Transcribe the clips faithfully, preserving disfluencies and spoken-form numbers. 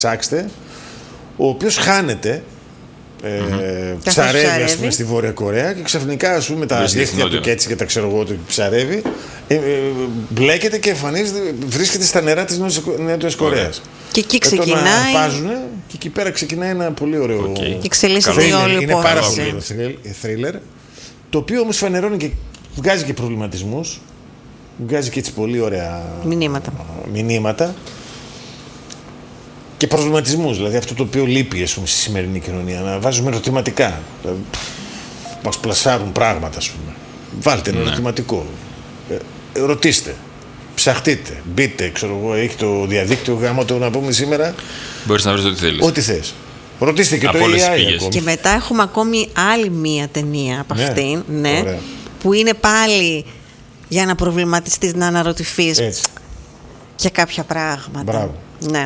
ψάξτε, ο οποίος χάνεται, ε, mm-hmm. ψαρεύει, ας πούμε, στη Βόρεια Κορέα και ξαφνικά, ας πούμε, τα δίχτυα του και έτσι και τα ξέρω εγώ του ψαρεύει, ε, ε, μπλέκεται και εμφανίζεται, βρίσκεται στα νερά της Νότιας Κορέας. Και εκεί ξεκινάει. Και τον αρπάζουν και εκεί πέρα ξεκινάει ένα πολύ ωραίο. Okay. Και εξελίσσεται η όλη είναι πάρα πολύ ωραίο θρίλερ, το οποίο όμως φανερώνει και βγάζει και προβληματισμούς, βγάζει και έτσι πολύ ωραία μηνύματα. μηνύματα και προβληματισμούς, δηλαδή αυτό το οποίο λείπει, ας πούμε, στη σημερινή κοινωνία, να βάζουμε ερωτηματικά, δηλαδή, μας πλασάρουν πράγματα, ας πούμε. Βάλτε ένα ναι. ερωτηματικό, ε, ρωτήστε, ψαχτείτε, μπείτε, ξέρω εγώ, έχει το διαδίκτυο γάμο το να πούμε σήμερα. Μπορείς να βρεις ό,τι θέλεις. Ό,τι θες. Ρωτήστε και από το έι άι ακόμη. Και μετά έχουμε ακόμη άλλη μία ταινία από ναι, αυτήν, ναι, που είναι πάλι για να προβληματιστείς, να αναρωτηθείς για κάποια πράγματα. Μπράβο. Ναι.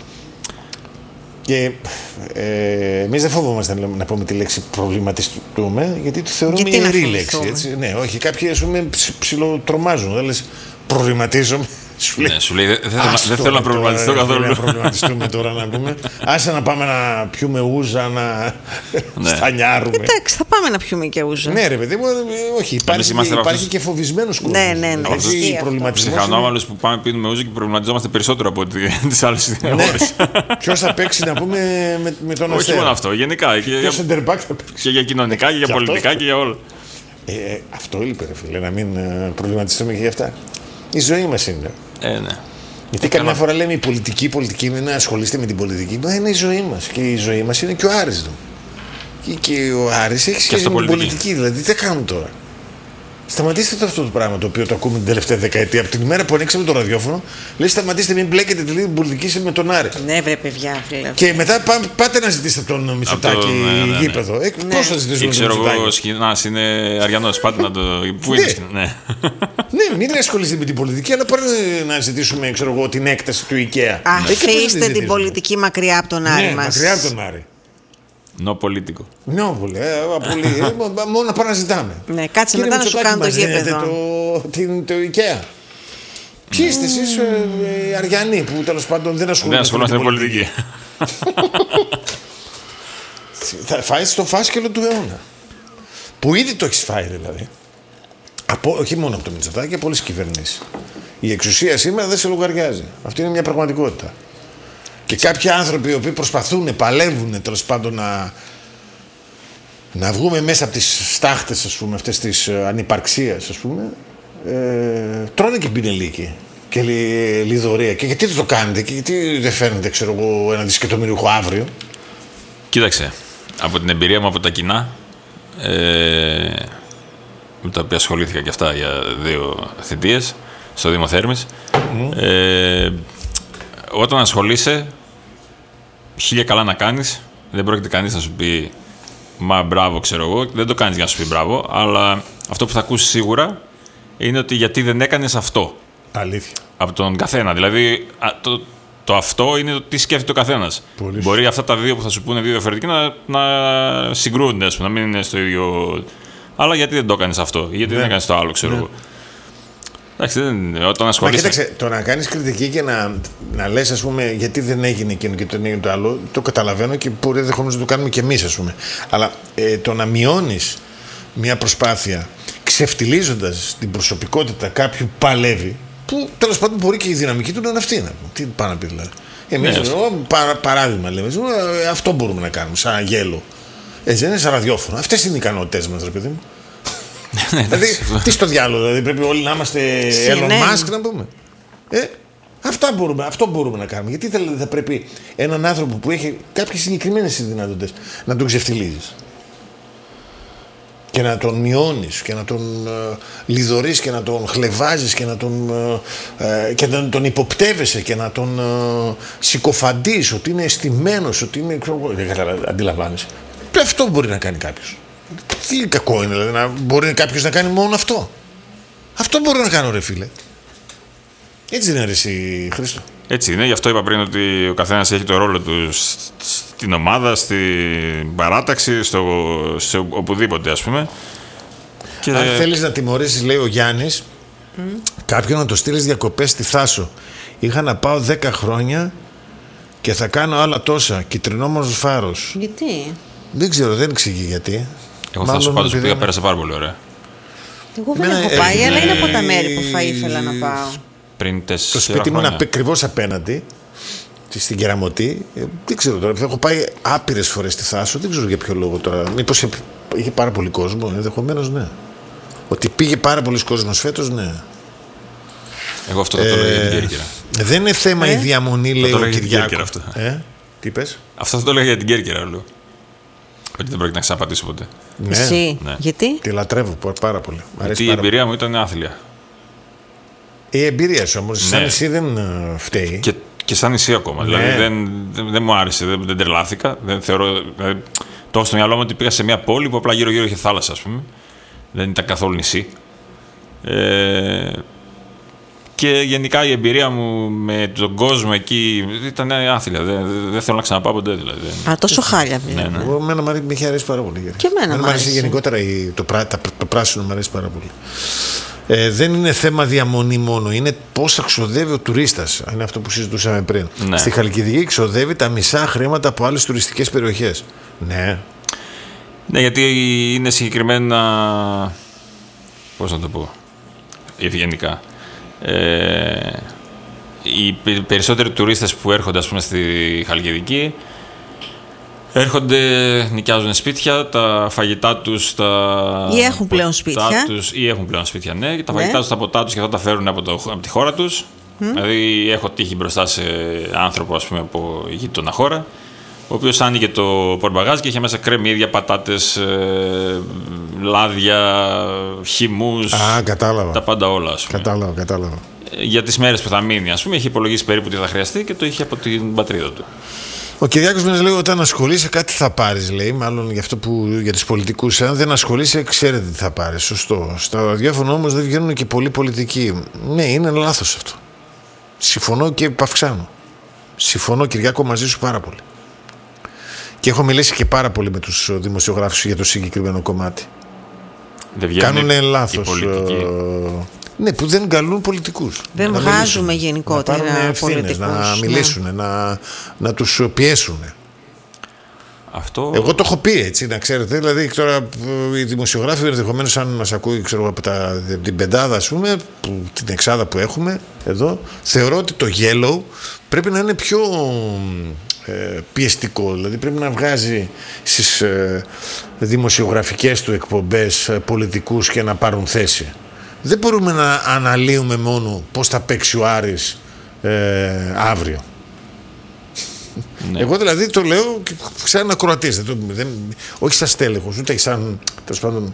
Και ε, εμείς δεν φοβόμαστε να, να πούμε τη λέξη προβληματιστούμε, γιατί το θεωρούμε ιερή λέξη. Έτσι. Ναι, όχι, κάποιοι, ας πούμε, ψιλοτρομάζουν. Δεν λες προβληματίζομαι. Σου λέει, ναι, σου λέει, δεν δε θέλω να προβληματιστώ καθόλου. Δεν να προβληματιστούμε τώρα να πούμε. Άσε να πάμε να πιούμε ούζα, να ναι. στανιάρουμε. Εντάξει, θα πάμε να πιούμε και ούζα. Ναι, ρε παιδί μου, όχι. Υπάρχει, υπάρχει αυτούς... και φοβισμένος κόσμος. Ναι, ναι, ναι. Ψυχανόμαλους που πάμε πίνουμε ούζα και προβληματιζόμαστε περισσότερο από τις άλλες ώρες. Ποιος θα παίξει να πούμε με τον Αστέρα. Όχι μόνο αυτό, γενικά. Και για κοινωνικά και για πολιτικά και για όλα. Αυτό έλειπε, ρε φίλε, να μην προβληματιστούμε και για αυτά. Η ζωή μας είναι. Ε, ναι. Γιατί καμιά φορά λέμε η πολιτική, η πολιτική είναι να ασχολείστε με την πολιτική. Μα είναι η ζωή μας. Και η ζωή μας είναι και ο Άρης. Και, και ο Άρης έχει σχέση με την πολιτική. Δηλαδή, τι κάνουμε τώρα. Σταματήστε το αυτό το πράγμα το οποίο το ακούμε την τελευταία δεκαετία. Από την ημέρα που ανοίξαμε το ραδιόφωνο, λέει σταματήστε, μην μπλέκετε την πολιτική με τον Άρη. Ναι, βρε παιδιά, φίλε. Και μετά πά, πάτε να ζητήσετε τον Μητσοτάκη ναι, ναι, ναι. γήπεδο. Ε, ναι. Πώς θα ζητήσουμε τον Μητσοτάκη. Ξέρω εγώ, Σκηνάς είναι Αριανός. Πάτε να το. Πού είναι Σκηνάς. Ναι. Ναι, μην ασχολείστε με την πολιτική, αλλά πάρε να ζητήσουμε, ξέρω εγώ, την έκταση του IKEA. Αφήστε την πολιτική μακριά από τον Άρη μας. Μακριά από τον Άρη. Νο πολίτικο. Νο πολύ, ε, μόνο να πάμε να ζητάμε. Ναι, κάτσε μετά να σου κάνω το γήπεδο. Το IKEA. Ποιοι είστε εσείς οι Αριανοί που τέλος πάντων δεν ασχολούνται με την πολιτική. Θα φάεις το φάσκελο του αιώνα. Που ήδη το έχεις φάει δηλαδή. Από, όχι μόνο από το Μητσοτάκη, από όλες τις κυβερνήσεις. Η εξουσία σήμερα δεν σε λογαριάζει. Αυτή είναι μια πραγματικότητα. Και κάποιοι άνθρωποι οι οποίοι προσπαθούν, παλεύουν τέλος πάντων να, να βγούμε μέσα από τις στάχτες, ας πούμε, αυτές της ανυπαρξίας, ας πούμε, ε, τρώνε και πινελίκι και λι, λιδωρία. Και γιατί δεν το κάνετε και γιατί δεν φέρνετε, ξέρω εγώ, ένα δισεκατομμύριο αύριο. Κοίταξε, από την εμπειρία μου από τα κοινά, ε, με τα οποία ασχολήθηκα και αυτά για δύο θητείες στο Δήμο Θέρμης, mm. ε, όταν ασχολείσαι, χίλια καλά να κάνεις, δεν πρόκειται κανείς να σου πει μα μπράβο, ξέρω εγώ, δεν το κάνεις για να σου πει μπράβο, αλλά αυτό που θα ακούσεις σίγουρα είναι ότι γιατί δεν έκανες αυτό. Αλήθεια. Από τον καθένα. Δηλαδή, το, το αυτό είναι το τι σκέφτεται ο καθένας. Μπορεί αυτά τα δύο που θα σου πούνε δύο διαφορετικοί να, να συγκρούνται, ας πούμε, να μην είναι στο ίδιο. Αλλά γιατί δεν το έκανες αυτό, γιατί ναι. δεν έκανες το άλλο, ξέρω εγώ. Ναι. Εντάξει, δεν, όταν ασχολείσαι... Μα κοίταξε, το να κάνεις κριτική και να, να λες, ας πούμε, γιατί δεν έγινε εκείνο και δεν έγινε το άλλο, το καταλαβαίνω και μπορεί ενδεχομένως να το κάνουμε και εμείς, ας πούμε. Αλλά ε, το να μειώνεις μια προσπάθεια ξεφτιλίζοντας την προσωπικότητα κάποιου παλεύει, που τέλος πάντων μπορεί και η δυναμική του να είναι αυτή. Να πούμε. Τι πάει να πει δηλαδή. Εμείς, ναι, εγώ, παρά, παράδειγμα λέμε, ε, αυτό μπορούμε να κάνουμε, σαν γέλο. Έτσι δεν είναι σαν ραδιόφωνο. Αυτές είναι οι ικανότητες μας, ρε παιδί μου. Δηλαδή, τι στο διάλογο, δηλαδή πρέπει όλοι να είμαστε Elon Musk, να πούμε. Ε, αυτά μπορούμε, αυτό μπορούμε να κάνουμε. Γιατί θα, θα πρέπει έναν άνθρωπο που έχει κάποιες συγκεκριμένες δυνατότητες να τον ξεφτιλίζεις και να τον μειώνεις και να τον ε, λιδωρείς και να τον χλεβάζεις και να τον, ε, και να τον υποπτεύεσαι και να τον ε, συκοφαντείς ότι είναι αισθημένος, ότι είναι... Δεν αντιλαμβάνεσαι. Αυτό μπορεί να κάνει κάποιος. Τι κακό είναι, δηλαδή, να μπορεί κάποιος να κάνει μόνο αυτό. Αυτό μπορώ να κάνω, ρε φίλε. Έτσι δεν είναι, εσύ, Χρήστο. Έτσι είναι, γι' αυτό είπα πριν ότι ο καθένας έχει το ρόλο του στην ομάδα, στην παράταξη, στο, σε οπουδήποτε, ας πούμε. Και... Αν θέλεις να τιμωρήσεις, λέει ο Γιάννης, mm. κάποιον να το στείλεις διακοπές στη Θάσο. Είχα να πάω δέκα χρόνια και θα κάνω άλλα τόσα. Κιτρινόμορφος φάρος. Γιατί? Δεν ξέρω, δεν εξηγεί γιατί. Εγώ θα σου πάντως πήγα, πέρασα πάρα πολύ ωραία. Εγώ δεν έχω ε, πάει, ε, αλλά ε, είναι από τα μέρη που θα ήθελα να πάω. Πριν τέσσερα Το σπίτι μου είναι ακριβώς απέναντι, στην Κεραμωτή. Ε, δεν ξέρω τώρα, έχω πάει άπειρες φορές στη Θάσο, δεν ξέρω για ποιο λόγο τώρα. Μήπως είχε πάρα πολύ κόσμο, ενδεχομένως ναι. Ότι πήγε πάρα πολλοί κόσμος φέτος, ναι. Εγώ αυτό θα το λέω για την Κέρκυρα. Δεν είναι θέμα ε? η διαμονή, λέει ο Κυριάκος. Αυτό. Ε? Τι πες? Αυτό θα το λέω για την Κέρκυρα, λέω. Ότι δεν πρόκειται να ξαναπατήσω ποτέ. Ναι. Εσύ, ναι. Γιατί? Τη λατρεύω πάρα πολύ. Γιατί η εμπειρία πολύ. μου ήταν άθλια. Η εμπειρία σου όμως, ναι. σαν νησί δεν φταίει. Και, και σαν νησί ακόμα. Ναι. Δηλαδή δεν, δεν, δεν μου άρεσε, δεν, δεν τρελάθηκα. Δεν θεωρώ, δηλαδή, το έχω στο μυαλό μου ότι πήγα σε μια πόλη που απλά γύρω-γύρω είχε θάλασσα, ας πούμε. Δεν ήταν καθόλου νησί. Ε, και γενικά η εμπειρία μου με τον κόσμο εκεί ήταν άθλια. Δεν, δεν θέλω να ξαναπάω ποτέ. Δηλαδή. Α, τόσο χάλια δηλαδή. Ναι, ναι. Εγώ εμένα μου είχε αρέσει πάρα πολύ. Και εμένα μου αρέσει. Γενικότερα το, πρά, το πράσινο μου αρέσει πάρα πολύ. Ε, δεν είναι θέμα διαμονή μόνο, είναι πώς ξοδεύει ο τουρίστας. Είναι αυτό που συζητούσαμε πριν. Ναι. Στη Χαλκιδική ξοδεύει τα μισά χρήματα από άλλες τουριστικές περιοχές. Ναι. Ναι, γιατί είναι συγκεκριμένα. Πώς να το πω. Ευγενικά. Ε, οι περισσότεροι τουρίστες που έρχονται, ας πούμε, στη Χαλκιδική έρχονται, νοικιάζουν σπίτια, τα φαγητά τους, τα ή έχουν πλέον σπίτια τους, ή έχουν πλέον σπίτια, ναι, τα ναι. φαγητά τους, τα ποτά τους και αυτά τα φέρουν από, το, από τη χώρα τους. Mm. Δηλαδή έχω τύχει μπροστά σε άνθρωπο, ας πούμε, από γείτονα χώρα, ο οποίος άνοιγε το πορμπαγάζ και είχε μέσα κρεμμύδια, πατάτες, ε, λάδια, χυμούς. Α, κατάλαβα. Τα πάντα όλα, ας πούμε. Κατάλαβα, κατάλαβα. Για τις μέρες που θα μείνει, ας πούμε, είχε υπολογίσει περίπου τι θα χρειαστεί και το είχε από την πατρίδα του. Ο Κυριάκος μας λέει: όταν ασχολείσαι, κάτι θα πάρεις, λέει. Μάλλον για αυτό που για τους πολιτικούς. Αν δεν ασχολείσαι, ξέρετε τι θα πάρεις. Σωστό. Στα ραδιόφωνο όμως δεν βγαίνουν και πολλοί πολιτικοί. Ναι, είναι λάθος αυτό. Συμφωνώ και παυξάνω. Συμφωνώ, Κυριάκο, μαζί σου πάρα πολύ. Και έχω μιλήσει και πάρα πολύ με τους δημοσιογράφους για το συγκεκριμένο κομμάτι. Δεν κάνουν λάθος. Ναι, που δεν καλούν πολιτικούς. Δεν να βγάζουμε μιλήσουν, γενικότερα να ευθύνες, να μιλήσουν, ναι. να, να τους πιέσουν. Αυτό... Εγώ το έχω πει, έτσι, να ξέρετε. Δηλαδή, τώρα οι δημοσιογράφοι, ενδεχομένως, αν μας ακούει, ξέρω, από τα, την πεντάδα, ας πούμε, που, την εξάδα που έχουμε εδώ, θεωρώ ότι το Yellow πρέπει να είναι πιο ε, πιεστικό. Δηλαδή, πρέπει να βγάζει στις ε, δημοσιογραφικές του εκπομπές ε, πολιτικούς και να πάρουν θέση. Δεν μπορούμε να αναλύουμε μόνο πώς θα παίξει ο Άρης ε, αύριο. Ναι. Εγώ δηλαδή το λέω σαν ακροατής, όχι σαν στέλεχος, ούτε σαν τέλος πάντων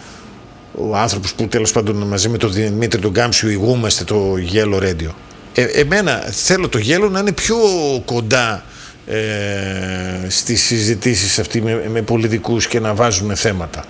ο άνθρωπος που τέλος πάντων μαζί με τον Δημήτρη τον Γκάμψιο ηγούμαστε το Yellow Radio. Ε, εμένα θέλω το Yellow να είναι πιο κοντά ε, στις συζητήσεις αυτή με, με πολιτικούς και να βάζουμε θέματα.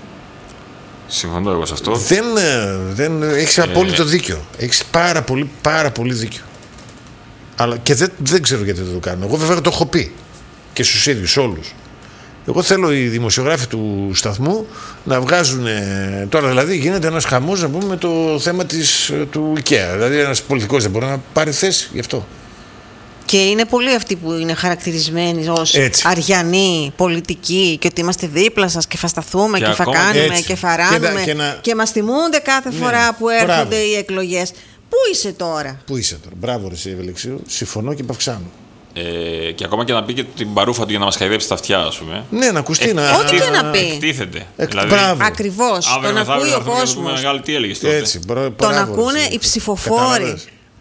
Συμφωνώ εγώ σε αυτό. Δεν, δεν έχεις απόλυτο ε... δίκιο. Έχεις πάρα πολύ, πάρα πολύ δίκιο. Αλλά και δεν, δεν ξέρω γιατί δεν το κάνω. Εγώ βέβαια το έχω πει και στους ίδιους όλους. Εγώ θέλω οι δημοσιογράφοι του σταθμού να βγάζουν. Τώρα δηλαδή γίνεται ένας χαμός, να πούμε, με το θέμα της, του IKEA. Δηλαδή ένας πολιτικός δεν μπορεί να πάρει θέση γι' αυτό. Και είναι πολλοί αυτοί που είναι χαρακτηρισμένοι ως έτσι. Αριανοί, πολιτικοί και ότι είμαστε δίπλα σας και θα σταθούμε και, και θα κάνουμε έτσι. Και θα ράνουμε και, και, να... και μας τιμούνται κάθε ναι. φορά που έρχονται Μπράβο. Οι εκλογές. Πού είσαι τώρα? Πού είσαι τώρα? Μπράβο, ρε Ευελιξίου. Συμφωνώ και παυξάνω. Ε, και ακόμα και να πει και την παρούφα του για να μας χαϊδέψει τα αυτιά, ας πούμε. Ναι, να ακουστεί. Ε, να... Ό,τι και να πει. Εκτίθεται. Εκ, δηλαδή, ακριβώς. Τον ακούει ο κόσμος. Μεγάλη, τι έλεγες τότε. Έτσι, μπράβο, τον ακούνε οι ψηφοφόροι.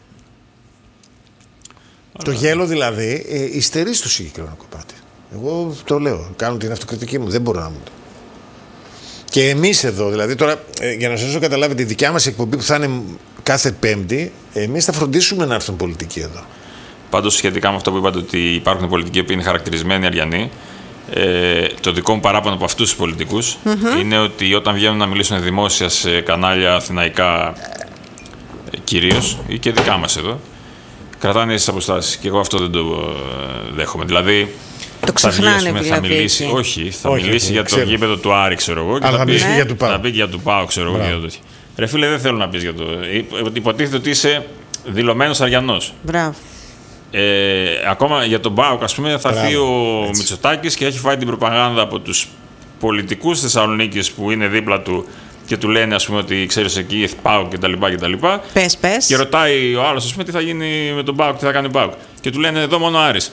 Το Yellow δηλαδή ε, υστερεί στο συγκεκριμένο κομμάτι. Εγώ το λέω. Κάνω την αυτοκριτική μου. Δεν μπορώ να μου το. Και εμείς εδώ, δηλαδή τώρα, ε, για να σας δώσω καταλάβετε, η δικιά μας εκπομπή που θα είναι κάθε Πέμπτη, εμείς θα φροντίσουμε να έρθουν πολιτικοί εδώ. Πάντως, σχετικά με αυτό που είπατε, ότι υπάρχουν πολιτικοί που είναι χαρακτηρισμένοι αριανοί, ε, το δικό μου παράπονο από αυτούς τους πολιτικούς mm-hmm. είναι ότι όταν βγαίνουν να μιλήσουν δημόσια σε κανάλια αθηναϊκά ε, κυρίως, ή και δικά μας εδώ, κρατάνε τις αποστάσεις. Και εγώ αυτό δεν το ε, δέχομαι. Δηλαδή, το ξεχνάνε, θα, βγει, θα μιλήσει, έτσι. όχι, θα όχι, μιλήσει όχι, για ξέρω. Το γήπεδο του Άρη, ξέρω εγώ. Αλλά θα, πει, ναι. για του Πάου. θα πει για του Πάου, ξέρω εγώ. Για το... Ρε φίλε, δεν θέλω να πεις για το. Υποτίθεται ότι είσαι δηλωμένος αριανός. Μπράβο. Ε, ακόμα για τον ΠΑΟΚ, ας πούμε, θα έρθει ο Μητσοτάκης και έχει φάει την προπαγάνδα από τους πολιτικούς Θεσσαλονίκης που είναι δίπλα του και του λένε, ας πούμε, ότι ξέρεις εκεί ΠΑΟΚ κτλ. Πες, πες. Και ρωτάει ο άλλος, ας πούμε, τι θα γίνει με τον ΠΑΟΚ, τι θα κάνει ο ΠΑΟΚ. Και του λένε εδώ μόνο Άρης.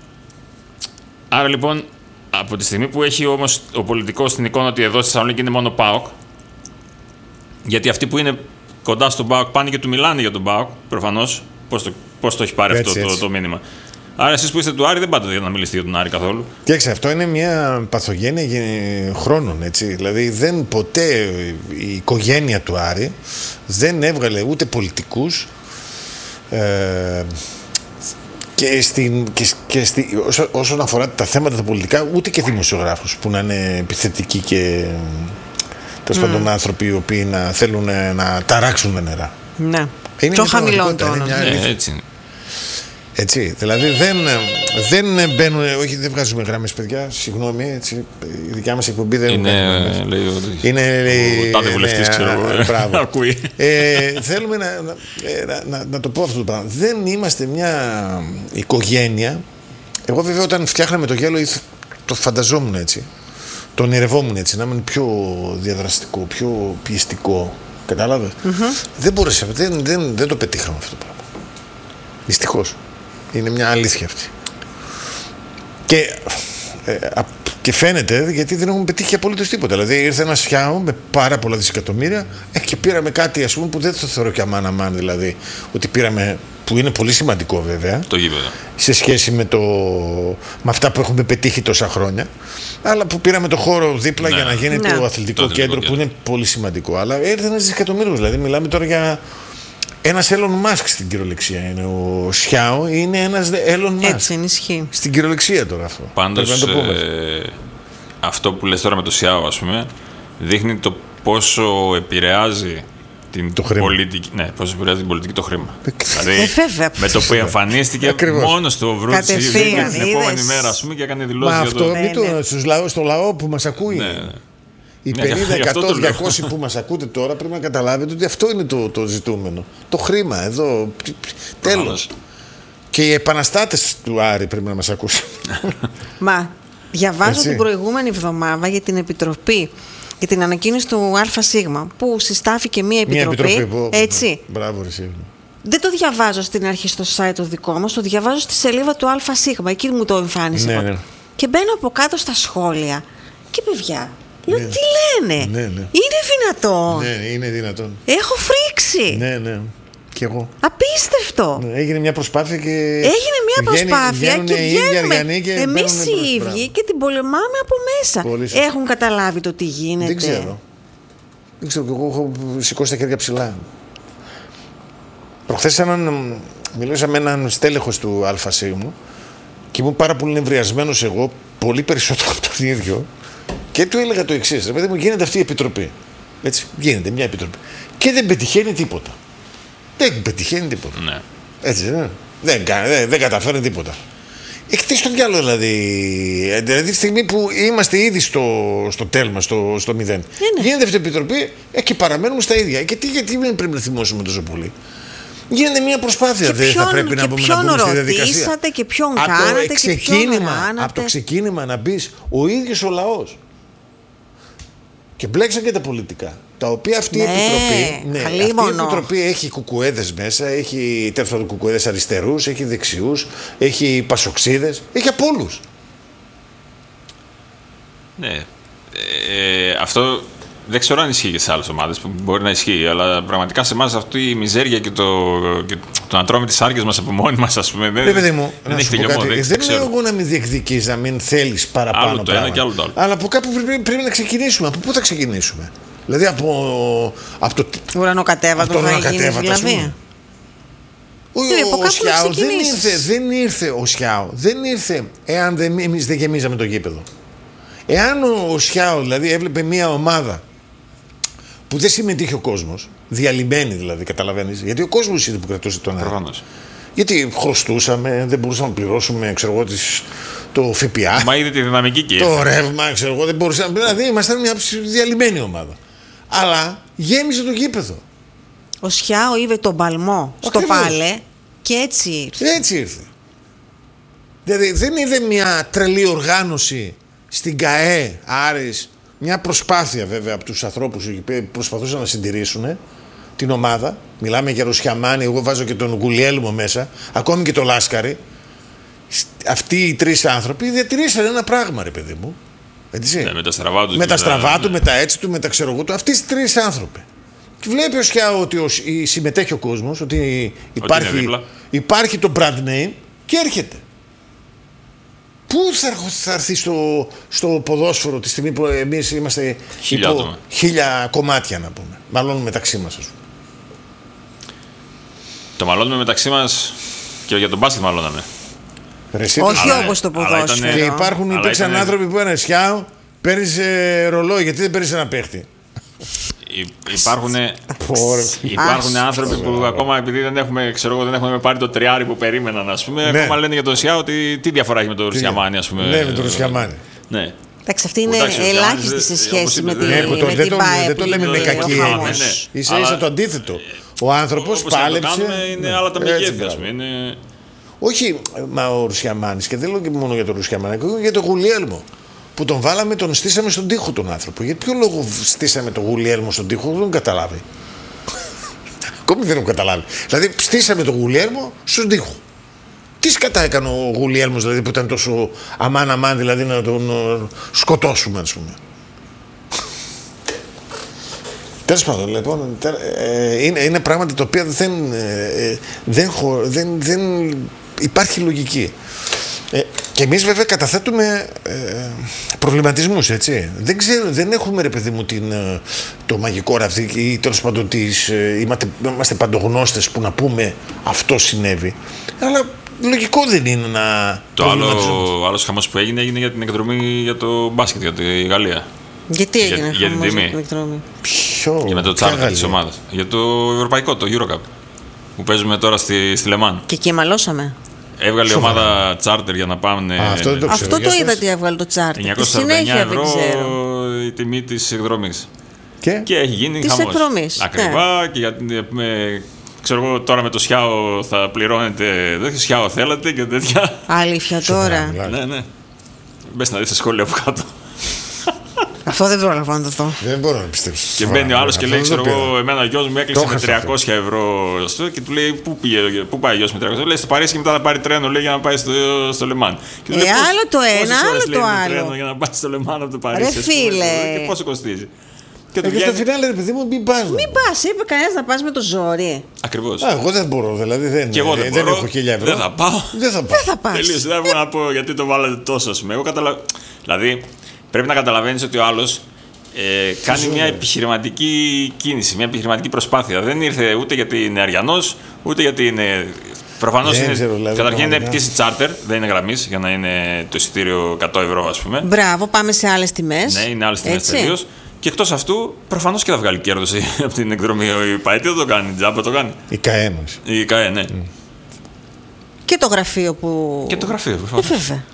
Άρα λοιπόν, από τη στιγμή που έχει όμως ο πολιτικός στην εικόνα ότι εδώ στη Θεσσαλονίκη είναι μόνο ΠΑΟΚ, γιατί αυτοί που είναι κοντά στον ΠΑΟΚ πάνε και του μιλάνε για τον ΠΑΟΚ, προφανώς, πώς το, πώς το έχει πάρει έτσι, αυτό το, το μήνυμα. Άρα εσείς που είστε του Άρη δεν πάτε για να μιλήσετε για τον Άρη καθόλου. Κοίταξε, αυτό είναι μια παθογένεια χρόνων, έτσι. Δηλαδή δεν ποτέ η οικογένεια του Άρη δεν έβγαλε ούτε πολιτικούς ε, και, στην, και, και στη, όσο, όσον αφορά τα θέματα τα πολιτικά, ούτε και δημοσιογράφους που να είναι επιθετικοί και τέλος πάντων mm. άνθρωποι οι οποίοι να θέλουν να ταράξουν τα νερά. Ναι. Είναι πιο χαμηλό τόνο. Ναι, έτσι είναι. Έτσι, δηλαδή δεν, δεν μπαίνουν, όχι δεν βγάζουμε γράμμες παιδιά, συγγνώμη, έτσι, η δικιά μας εκπομπή δεν είναι, λέει, είναι, ο τάδε βουλευτής, ξέρω, ακούει. Ε, θέλουμε να, να, να, να το πω αυτό το πράγμα. Δεν είμαστε μια οικογένεια. Εγώ βέβαια όταν φτιάχναμε το γέλο το φανταζόμουν έτσι, το ονειρευόμουν έτσι, να είμαι πιο διαδραστικό, πιο πιεστικό, κατάλαβε. Mm-hmm. Δεν μπορέσα, δεν, δεν, δεν το πετύχαμε αυτό το πράγμα. Δυστυχώς. Είναι μια αλήθεια αυτή. Και, ε, και φαίνεται γιατί δεν έχουμε πετύχει απολύτως τίποτα. Δηλαδή ήρθε ένα Σιάο με πάρα πολλά δισεκατομμύρια ε, και πήραμε κάτι, ας πούμε, που δεν το θεωρώ και αμάν αμάν, δηλαδή ότι πήραμε, που είναι πολύ σημαντικό βέβαια, το γήπεδο, σε σχέση με, το, με αυτά που έχουμε πετύχει τόσα χρόνια, αλλά που πήραμε το χώρο δίπλα, ναι, για να γίνει ναι, το αθλητικό το κέντρο, κέντρο που είναι πολύ σημαντικό. Αλλά ήρθε ένας δισεκατομμύριος, δηλαδή μιλάμε τώρα για ένας Elon Musk στην κυριολεξία είναι. Ο Σιάο είναι ένας Elon Musk. Έτσι ισχύει. Στην κυριολεξία τώρα αυτό. Πάντως, το ε, αυτό που λες τώρα με το Σιάο, ας πούμε, δείχνει το πόσο επηρεάζει την το πολιτική. Ναι, πόσο επηρεάζει την πολιτική το χρήμα. Δηλαδή, ε, με το που εμφανίστηκε μόνο στο Βρούτσι την επόμενη μέρα, ας πούμε, και έκανε δηλώσεις για αυτό. Μην το, στους λαό, στο λαό που μας ακούει. Ναι, ναι. Οι πενήντα, εκατό, διακόσιοι που μας ακούτε τώρα πρέπει να καταλάβετε ότι αυτό είναι το, το ζητούμενο. Το χρήμα εδώ. Τέλος. Και οι επαναστάτες του Άρη πρέπει να μας ακούσουν. Μα διαβάζω έτσι την προηγούμενη εβδομάδα για την Επιτροπή, για την ανακοίνωση του ΑΣ που συστάθηκε μία επιτροπή. Μία επιτροπή που, έτσι. Μπράβο, εσύ. Δεν το διαβάζω στην αρχή στο site το δικό μας, το διαβάζω στη σελίδα του ΑΣ. Εκεί μου το εμφάνισε. Ναι, ναι. Και μπαίνω από κάτω στα σχόλια. Και παιδιά. Λέω, ναι, τι λένε, ναι, ναι. Είναι δυνατόν. Ναι, είναι δυνατόν. Έχω φρίξει. Ναι, ναι. Κι εγώ. Απίστευτο. Ναι, έγινε μια προσπάθεια και. Έγινε μια προσπάθεια και βγαίνουμε. Και εμείς οι ίδιοι και την πολεμάμε από μέσα. Έχουν καταλάβει το τι γίνεται. Δεν ξέρω. Δεν ξέρω, και εγώ έχω σηκώσει τα χέρια ψηλά. Προχθές έναν, μιλούσα με έναν στέλεχος του ΑΣ και ήμουν πάρα πολύ νευριασμένος εγώ, πολύ περισσότερο από τον ίδιο. Και του έλεγα το εξής, ρε παιδί μου, γίνεται αυτή η επιτροπή. Έτσι, γίνεται μια επιτροπή. Και δεν πετυχαίνει τίποτα. Δεν πετυχαίνει τίποτα. Ναι. Έτσι, ναι. δεν, δεν, δεν καταφέρνει τίποτα. Εκτός τον διάλογο, δηλαδή. Δηλαδή, τη στιγμή που είμαστε ήδη στο, στο τέλμα, στο, στο μηδέν. Ναι. Γίνεται αυτή η επιτροπή ε, και παραμένουμε στα ίδια. Και τι, γιατί δεν πρέπει να θυμώσουμε τόσο πολύ. Γίνεται μια προσπάθεια. Δεν θα πρέπει να μπούμε στη διαδικασία. Και ποιον κάνατε το και ποιον από το ξεκίνημα να μπει ο ίδιος ο λαός. Και μπλέξαν και τα πολιτικά. Τα οποία αυτή, ναι, η, επιτροπή, ναι, αυτή η επιτροπή έχει κουκουέδες μέσα, έχει τέλος πάντων κουκουέδες αριστερούς, έχει δεξιούς, έχει πασοξίδες, έχει από όλους. Ναι. Ε, αυτό δεν ξέρω αν ισχύει και σε άλλες ομάδες, που μπορεί να ισχύει, αλλά πραγματικά σε εμάς αυτή η μιζέρια και το, και το να τρώμε τις άρκες μας από μόνοι μας, ας πούμε, δεν, παιδί μου, δεν έχει τελειωμό. Δεν, δεν λέω εγώ να μην διεκδικείς, να μην θέλεις παραπάνω άλλο το πράγμα. Ένα και άλλο το άλλο. Αλλά από κάπου πρέπει, πρέπει να ξεκινήσουμε. Από πού θα ξεκινήσουμε? Δηλαδή από, από το ουρανοκατέβατο θα γίνει δηλαδή. Ο, ο, ο Σιάο δεν ήρθε, δεν ήρθε ο Σιάο, δεν ήρθε εάν δεν, εμείς δεν γεμίζαμε το γήπεδο. Εάν ο, ο Σιάο δηλαδή έβλεπε μια ομάδα που δεν συμμετείχε ο κόσμος, διαλυμένη δηλαδή, καταλαβαίνεις, γιατί ο κόσμος είναι που κρατούσε τον αέρα. Γιατί χρωστούσαμε, δεν μπορούσαμε να πληρώσουμε, ξέρω εγώ, τις, το ΦΠΑ. Μα είδε τη δυναμική και το ρεύμα, ξέρω εγώ, δεν μπορούσαμε. Δηλαδή ήμασταν μια διαλυμένη ομάδα. Αλλά γέμισε το γήπεδο. Ο Σιάο είδε τον παλμό στο Πάλε και έτσι ήρθε. Έτσι ήρθε. Δηλαδή δεν είδε μια τρελή οργάνωση στην ΚΑΕ Άρης, μια προσπάθεια βέβαια από τους ανθρώπους που προσπαθούσαν να συντηρήσουν την ομάδα. Μιλάμε για Ρουσιαμάνη, εγώ βάζω και τον Γουλιέλμο μέσα, ακόμη και τον Λάσκαρη. Αυτοί οι τρεις άνθρωποι διατηρήσαν ένα πράγμα, ρε παιδί μου. Έτσι. Ναι, με τα στραβά του, με τα, στραβά του, ναι. με τα έτσι του, με τα ξέρω εγώ του. Αυτοί οι τρεις άνθρωποι. Και βλέπει ο Σιάο ότι ο, συμμετέχει ο κόσμος, ότι υπάρχει, ότι υπάρχει το brand name και έρχεται. Πού θα, θα έρθει στο, στο ποδόσφαιρο τη στιγμή που εμείς είμαστε χίλια, υπό, χίλια κομμάτια, να πούμε. Μαλώνουμε μεταξύ μας, ας πούμε. Το μαλώνουμε μεταξύ μας και για τον μπάσκετ μαλώναμε. Όχι όπως το ποδόσφαιρο. Και υπάρχουν, υπήρξαν ήταν... άνθρωποι που είναι Σιάο, παίρνεις ε, ρολόι, γιατί δεν παίρνεις ένα παίχτη. Υπάρχουν, υπάρχουν άνθρωποι που ακόμα επειδή δεν έχουμε, ξέρω εγώ, δεν έχουμε πάρει το τριάρι που περίμεναν, ας πούμε, ναι. ακόμα λένε για τον Σιάο ότι τι διαφορά έχει με τον Ρουσιαμάνη, ας πούμε. Ναι, με τον Ρουσιαμάνη. Ναι. Εντάξει, αυτή είναι ελάχιστη σε σχέση με την ΠΑΕ. Δεν το λέμε με κακή έννοια. Ίσα ίσα το αντίθετο. Ο άνθρωπος πάλεψε. Είναι άλλα τα μεγέθη, ας πούμε. Όχι, μα ο Ρουσιαμάνης, και δεν λέω και μόνο για τον Ρουσιαμάνη, αλλά για τον Γουλιέλμο. Που τον βάλαμε, τον στήσαμε στον τοίχο τον άνθρωπο. Για ποιο λόγο στήσαμε τον Γουλιέλμο στον τοίχο, δεν τον καταλάβει. Ακόμη δεν τον καταλάβει. Δηλαδή, στήσαμε τον Γουλιέλμο στον τοίχο. Τι σκατά έκανε ο Γουλιέλμος, δηλαδή, που ήταν τόσο αμάν αμάν, δηλαδή να τον σκοτώσουμε, ας πούμε. Τέλος πάντων, λοιπόν, είναι, είναι πράγματα τα οποία δεν, δεν, δεν, δεν υπάρχει λογική. Ε, και εμείς βέβαια καταθέτουμε ε, προβληματισμούς, έτσι. Δεν ξέρω, δεν έχουμε, ρε παιδί μου, την, το μαγικό ραβδί ή τέλος πάντων τις, ε, είμαστε, είμαστε παντογνώστες που να πούμε αυτό συνέβη. Αλλά λογικό δεν είναι να... Το άλλο, άλλος χαμός που έγινε έγινε για την εκδρομή για το μπάσκετ, για τη Γαλλία. Γιατί έγινε για, για την τιμή. Ποιο? Για με το τσάρτερ της ομάδας. Για το ευρωπαϊκό, το Eurocup. Που παίζουμε τώρα στη, στη Λεμάν. Και εκεί μαλώσαμε. Έβγαλε η ομάδα τσάρτερ για να πάνε. Α, αυτό το, αυτό το είδα ότι έβγαλε το τσάρτερ. εννιακόσια σαράντα εννιά ευρώ η τιμή της εκδρομής. Και, και έχει γίνει της χαμός. Εκδρομής. Ακριβά. Ναι. Και για, με, ξέρω εγώ τώρα με το Σιάο θα πληρώνετε. Δεν Σιάο θέλατε και τέτοια. Αλήθεια τώρα. Ναι, ναι. Μπες να δεις τα σχόλια από κάτω. Αυτό δεν πρόλαβα να το δω. Δεν μπορώ να πιστέψω. Και μπαίνει ο άλλος και λέει: ξέρω εγώ, εμένα ο γιος μου έκλεισε με τριακόσια ευρώ. Και του λέει: Πού, πήγε, πού πάει ο γιος με τριακόσια ευρώ? Λέει: Στο Παρίσι και μετά θα πάρει τρένο, λέει, για να πάει στο, στο Λεμάν. Ε, λέει, άλλο το ένα, άλλο το άλλο. Τρένο για να πάει στο Λεμάν από το Παρίσι. Ρε φίλε. Και πόσο κοστίζει. Και, και στο φινάλε, ρε παιδί μου, μην πας. Μην πας, είπε κανένας να πας με το ζόρι. Ακριβώς. Α, εγώ δεν μπορώ, δηλαδή δεν, και εγώ δεν, δεν μπορώ, έχω χίλια ευρώ. Δεν θα πάω. Δεν θα, δεν θα πας. Τελείως, δεν μπορώ να πω γιατί το βάλατε τόσο. Εγώ καταλαβαίνω. Δηλαδή πρέπει να καταλαβαίνεις ότι ο άλλος. Ε, κάνει μια επιχειρηματική κίνηση, μια επιχειρηματική προσπάθεια. Δεν ήρθε ούτε γιατί είναι αριανός, ούτε γιατί είναι. Προφανώς είναι. Ξέρω, δηλαδή, καταρχήν είναι πτήση τσάρτερ, δεν είναι γραμμής για να είναι το εισιτήριο εκατό ευρώ, ας πούμε. Μπράβο, πάμε σε άλλες τιμές. Ναι, είναι άλλες τιμές τελείως. Και εκτός αυτού, προφανώς και θα βγάλει κέρδος από την εκδρομή. Η ΠΑΕ δεν το κάνει, τζάμπα το κάνει. Η ΚΑΕ μας. Η ΚΑΕ, ναι. Mm. Και το γραφείο που. Και το γραφείο, προφανώς. Ε,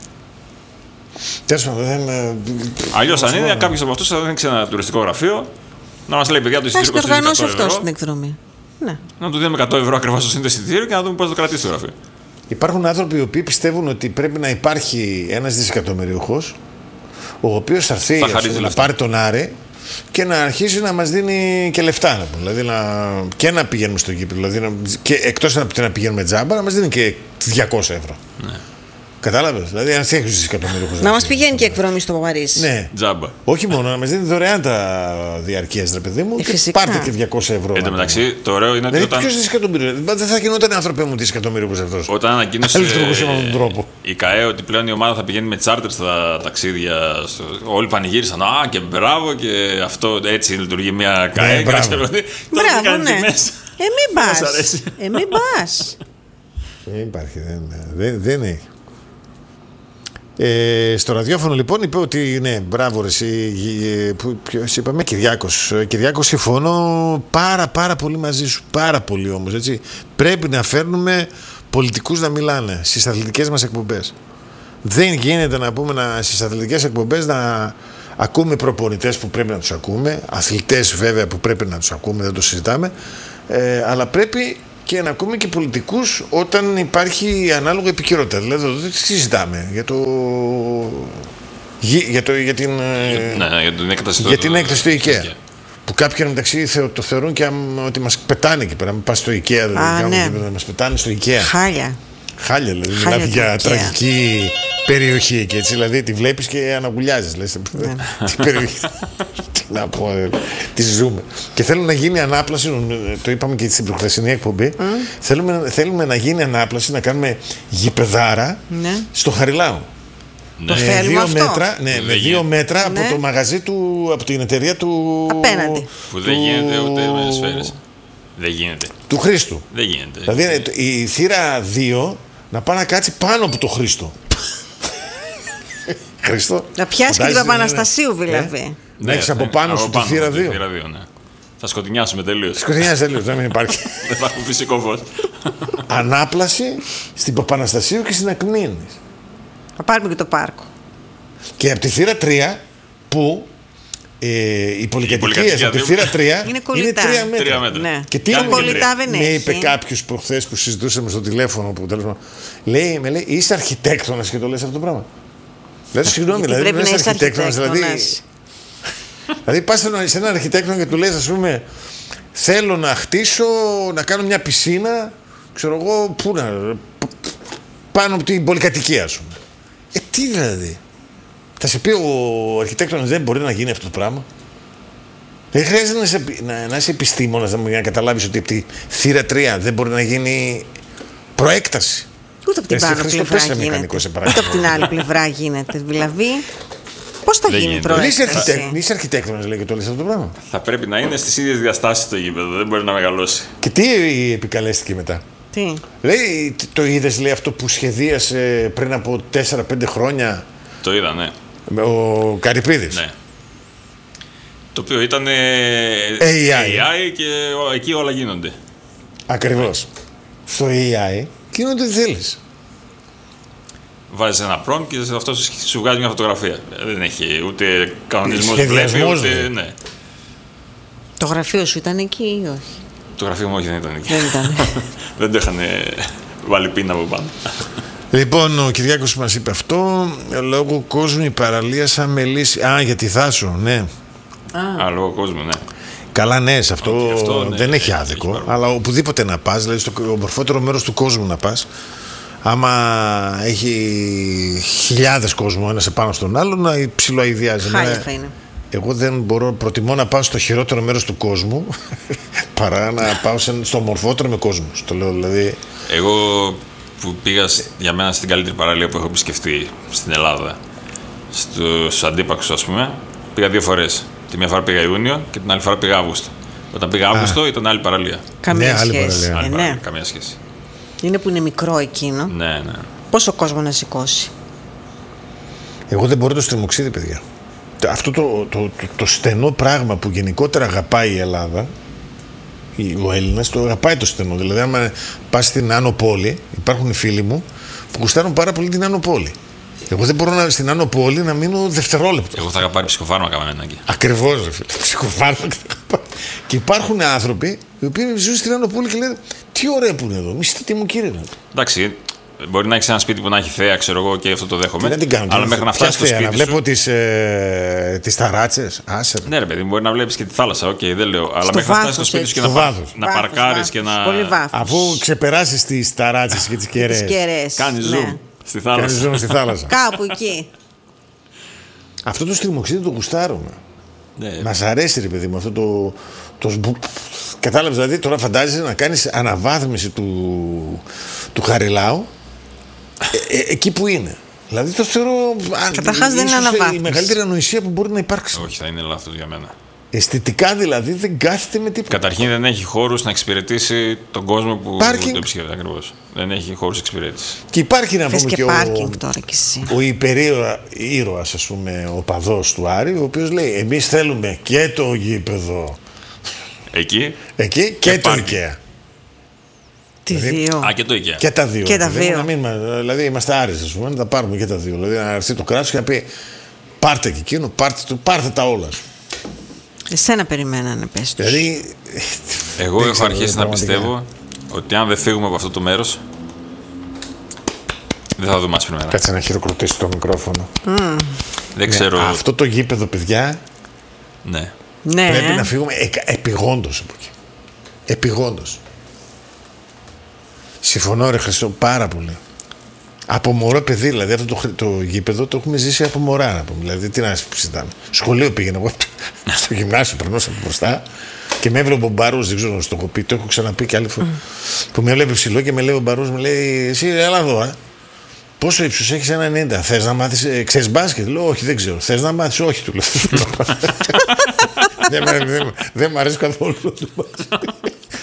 αλλιώς αν είναι κάποιος από αυτούς θα ανοίξει ένα τουριστικό γραφείο να μας λέει: παιδιά, το εισιτήριο κοστίζει εκατό ευρώ. Αυτό στην εκδρομή. Ναι. Να του δίνουμε εκατό ευρώ ακριβώς στο εισιτήριο και να δούμε πώς θα το κρατήσει το γραφείο. Υπάρχουν άνθρωποι οι οποίοι πιστεύουν ότι πρέπει να υπάρχει ένας δισεκατομμυριούχος ο οποίος θα έρθει να πάρει τον Άρη και να αρχίσει να μας δίνει και λεφτά. Να πούμε. Δηλαδή να, και να πηγαίνουμε στο γήπεδο. Δηλαδή να, και εκτός να, να πηγαίνουμε τζάμπα, να μας δίνει και διακόσια ευρώ. Ναι. Κατάλαβες, δηλαδή αν έχεις δισεκατομμυρίους. Να μας πηγαίνει και εκδρομή στο Παρίσι. Ναι, τζάμπα. Όχι μόνο, να μας δίνει δωρεάν τα διαρκείας, ρε παιδί μου, ε, και πάρτε και διακόσια ευρώ. Εν τω μεταξύ, το ωραίο είναι ότι. Δηλαδή, όταν... ποιος δισεκατομμύριο, δεν θα γινόταν άνθρωποι μου δισεκατομμύριο όπως αυτός. Όταν ανακοίνωσε ε, τρόπο. η ΚΑΕ ότι πλέον η ομάδα θα πηγαίνει με τσάρτερ στα ταξίδια, στο... όλοι πανηγύρισαν. Α, και μπράβο, και αυτό έτσι λειτουργεί μια ΚΑΕ. Ναι, μπράβο, μπράβο, ναι. Ε, μην πας. Ε, μην πας. Δεν υπάρχει, δεν έχει. Ε, στο ραδιόφωνο λοιπόν είπε ότι ναι, μπράβο ρε εσύ, ποιος είπαμε, Κυριάκος. Κυριάκος, συμφωνώ πάρα πάρα πολύ μαζί σου, πάρα πολύ όμως, έτσι. Πρέπει να φέρνουμε πολιτικούς να μιλάνε στις αθλητικές μας εκπομπές. Δεν γίνεται να πούμε να, στις αθλητικές εκπομπές να ακούμε προπονητές που πρέπει να τους ακούμε, αθλητές βέβαια που πρέπει να τους ακούμε, δεν το συζητάμε, ε, αλλά πρέπει και να ακούμε και πολιτικούς όταν υπάρχει ανάλογα επικαιρότητα. Δηλαδή εδώ δεν συζητάμε για το. Για, το, για την, ναι, για την έκταση για την έκταση του IKEA. IKEA. Που κάποιοι μεταξύ το θεωρούν και ότι μας πετάνε εκεί πέρα. Μην πας στο IKEA, δηλαδή, ναι. να μας πετάνε στο IKEA. Χάλια. Χάλια, δηλαδή. Μιλάμε για IKEA. Τραγική περιοχή εκεί, έτσι. Δηλαδή τη βλέπεις και αναγουλιάζεις. Λες, ναι. Τι περιοχή. Τι να πω, τι ζούμε. Και θέλουν να γίνει ανάπλαση, το είπαμε και στην προχθεσινή εκπομπή. Mm. Θέλουμε, θέλουμε να γίνει ανάπλαση, να κάνουμε γηπεδάρα ναι. στο Χαριλάου. Το ναι. θέλουμε δύο αυτό. μέτρα, ναι, με δύο μέτρα ναι. από το μαγαζί του, από την εταιρεία του. Απέναντι. Που δεν γίνεται ούτε με σφαίρες. Δεν γίνεται. Του Χρήστου. Δεν γίνεται. Δηλαδή η θύρα δύο να πάει να κάτσει πάνω από το Χρήστο. Χρήστο. Να πιάσει και την Παπαναστασίου δηλαδή. Να έχει από πάνω σου τη θύρα δύο. Θα σκοτεινιάσουμε τελείως. Σκοτεινιάσουμε τελείως, δεν υπάρχει. Δεν υπάρχει φυσικό φως. Ανάπλαση στην Παπαναστασίου και στην Ακμήνης. Θα πάρουμε και το πάρκο. Και από τη θύρα τρία που ε, οι πολυκατοικίες από τη θύρα τρία είναι, είναι τρία μέτρα. τρία μέτρα. Ναι. Και τι με είπε κάποιος προχθές που συζητούσαμε στο τηλέφωνο που τέλος πάντων, λέει, με λέει, είσαι αρχιτέκτονας και το λες αυτό το πράγμα. Λέω, συγγνώμη, δηλαδή πρέπει δεν να είσαι αρχιτέκτονας. Δηλαδή, δηλαδή πας σε έναν αρχιτέκτονα και του λες, ας πούμε, θέλω να χτίσω, να κάνω μια πισίνα, ξέρω εγώ, πού να, πάνω από την πολυκατοικία, ας πούμε. Ε, τι δηλαδή. Θα σε πει ο αρχιτέκτονας δεν μπορεί να γίνει αυτό το πράγμα. Δεν χρειάζεται να είσαι, να, να είσαι επιστήμονας για να καταλάβεις ότι από τη θύρα τρία δεν μπορεί να γίνει προέκταση. Ούτε από την πάνω πλευρά γίνεται. Ούτε από την άλλη πλευρά γίνεται. Δηλαδή, πώς θα δεν γίνει η προέκταση. Είσαι αρχιτέκτονας, λέει, και το λες αυτό το πράγμα. Θα πρέπει να είναι στις ίδιες διαστάσεις το γήπεδο. Δεν μπορεί να μεγαλώσει. Και τι επικαλέστηκε μετά. Τι. Λέει, το είδες, λέει, αυτό που σχεδίασε πριν από τέσσερα πέντε χρόνια. Το είδα, ναι. Ο Καρυπίδης. Ναι. Το οποίο ήταν έι άι. έι άι και εκεί όλα γίνονται. Ακριβώς. Στο έι άι γίνονται ό,τι θέλεις. Βάζεις ένα prompt και αυτό σου βγάζει μια φωτογραφία. Δεν έχει ούτε κανονισμός βλέπει, ούτε... Ναι. Το γραφείο σου ήταν εκεί ή όχι? Το γραφείο μου όχι, δεν ήταν εκεί. Δεν ήταν. Δεν το είχαν βάλει πίνα από πάνω. Λοιπόν, ο Κυριάκος μας είπε αυτό. Λόγω κόσμου η παραλία σαν μελίσι. Α, για τη Θάσο, ναι. Α, Α λόγω κόσμου, ναι. Καλά, ναι, σε αυτό, αυτό ναι, δεν έχει άδικο. Έχει αλλά οπουδήποτε να πας, δηλαδή στο ομορφότερο μέρος του κόσμου να πας, άμα έχει χιλιάδες κόσμο ένας επάνω στον άλλο, να ψιλοαηδιάζει. Χάλια θα είναι. Εγώ δεν μπορώ, προτιμώ να πάω στο χειρότερο μέρος του κόσμου παρά να πάω στο ομορφότερο με κόσμο. Το λέω, δηλαδή. Εγώ που πήγα για μένα στην καλύτερη παραλία που έχω επισκεφτεί στην Ελλάδα, στους Αντίπαξους, ας πούμε, πήγα δύο φορές. Τη μία φορά πήγα Ιούνιο και την άλλη φορά πήγα Αύγουστο. Όταν πήγα Αύγουστο ήταν άλλη παραλία. Καμία ναι, σχέση. Άλλη παραλία. Ε, άλλη ναι. παραλία. Καμία σχέση. Είναι που είναι μικρό εκείνο. Ναι, ναι. Πόσο κόσμο να σηκώσει. Εγώ δεν μπορώ το στριμοξίδι, παιδιά. Αυτό το, το, το, το στενό πράγμα που γενικότερα αγαπάει η Ελλάδα, ο Έλληνας το αγαπάει το στενό. Δηλαδή, άμα πας στην Άνω Πόλη, υπάρχουν οι φίλοι μου που γουστάρουν πάρα πολύ την Άνω Πόλη. Εγώ δεν μπορώ να, στην Άνω Πόλη να μείνω δευτερόλεπτο. Εγώ θα είχα πάρει ψυχοφάρμακα με εμένα εκεί. Ακριβώς, ρε φίλε. Ψυχοφάρμακα. Και υπάρχουν άνθρωποι οι οποίοι ζουν στην Άνω Πόλη και λένε τι ωραία που είναι εδώ. Μισθείτε τι μου, κύριε. Εντάξει. Μπορεί να έχει ένα σπίτι που να έχει θέα, ξέρω εγώ, και αυτό το δέχομαι. Δεν την κάνω. Αλλά μέχρι να φτάσει στο σπίτι. Να βλέπω τις, ε, τις ταράτσες. Άσε. Ναι, ρε παιδί, μπορεί να βλέπεις και τη θάλασσα. Οκ, okay, δεν λέω. Αλλά μέχρι να φτάσει στο σπίτι σου και να, να παρκάρεις και να. Πολύ βάθος. Αφού ξεπεράσεις τις ταράτσες και τις κεραίες. Κάνεις zoom στη θάλασσα. Κάνεις zoom στη θάλασσα. Κάπου εκεί. Αυτό το στριμοξίδι το γουστάρουμε. Ναι. Μας αρέσει, ρε παιδί μου, αυτό το. το... Κατάλαβες, δηλαδή τώρα φαντάζεσαι να κάνεις αναβάθμιση του, του Χαριλάου. Ε, ε, εκεί που είναι. Δηλαδή το θεωρώ. Καταρχάς δεν είναι αναβάθμιση. Η μεγαλύτερη ανοησία που μπορεί να υπάρξει. Όχι, θα είναι λάθος για μένα. Αισθητικά δηλαδή δεν κάθεται με τίποτα. Καταρχήν δεν έχει χώρους να εξυπηρετήσει τον κόσμο που Πάρκινγκ. το επισκέπτεται ακριβώς. Δεν έχει χώρους εξυπηρέτηση. Και υπάρχει να πούμε και, και πάρκινγκ ο, τώρα κι εσύ. ο υπερήρωας, ας πούμε, ο παδός του Άρη, ο οποίος λέει εμείς θέλουμε και το γήπεδο εκεί, εκεί και, και το IKEA. Τι δηλαδή, δύο. Α, και το IKEA. Και τα δύο. Και τα δηλαδή, δύο. Να μην, δηλαδή είμαστε άρεστοι, ας πούμε, να τα πάρουμε και τα δύο. Δηλαδή να έρθει το κράτος και να πει πάρτε και εκείνο, πάρτε, το, πάρτε τα όλα. Εσένα περιμένανε, πες τους. Δηλαδή, εγώ έχω αρχίσει να πιστεύω ότι αν δεν φύγουμε από αυτό το μέρος, δεν θα δούμε άσπρη μέρα. Κάτσε να χειροκροτήσει το μικρόφωνο. Mm. Δεν ξέρω. Ναι, αυτό το γήπεδο, παιδιά. Ναι. Πρέπει να φύγουμε ε, επιγόντως από εκεί. Επιγόντως. Συμφωνώ, ρε Χριστό, πάρα πολύ. Από μωρό παιδί, δηλαδή αυτό το, το γήπεδο το έχουμε ζήσει από μωρά. Να πούμε. Δηλαδή, τι να συζητάμε. Σχολείο πήγαινα εγώ στο γυμνάσιο, περνούσα από μπροστά και με έβλεπε ο Μπαρούς, δεν ξέρω, στο έχω πει, το έχω ξαναπεί και άλλη φορά. Mm. Που με έβλεπε ψηλό και με λέει ο Μπαρούς, με λέει, εσύ έλα εδώ, ε. Πόσο ύψος έχεις? ένα ενενήντα. Θες να μάθεις, ε, ξέρεις μπάσκετ? Λέω, όχι, δεν ξέρω. Θες να μάθεις? Όχι, του λέω. δεν, δεν, δεν, δεν μ' αρέσει καθόλου το μπάσκετ.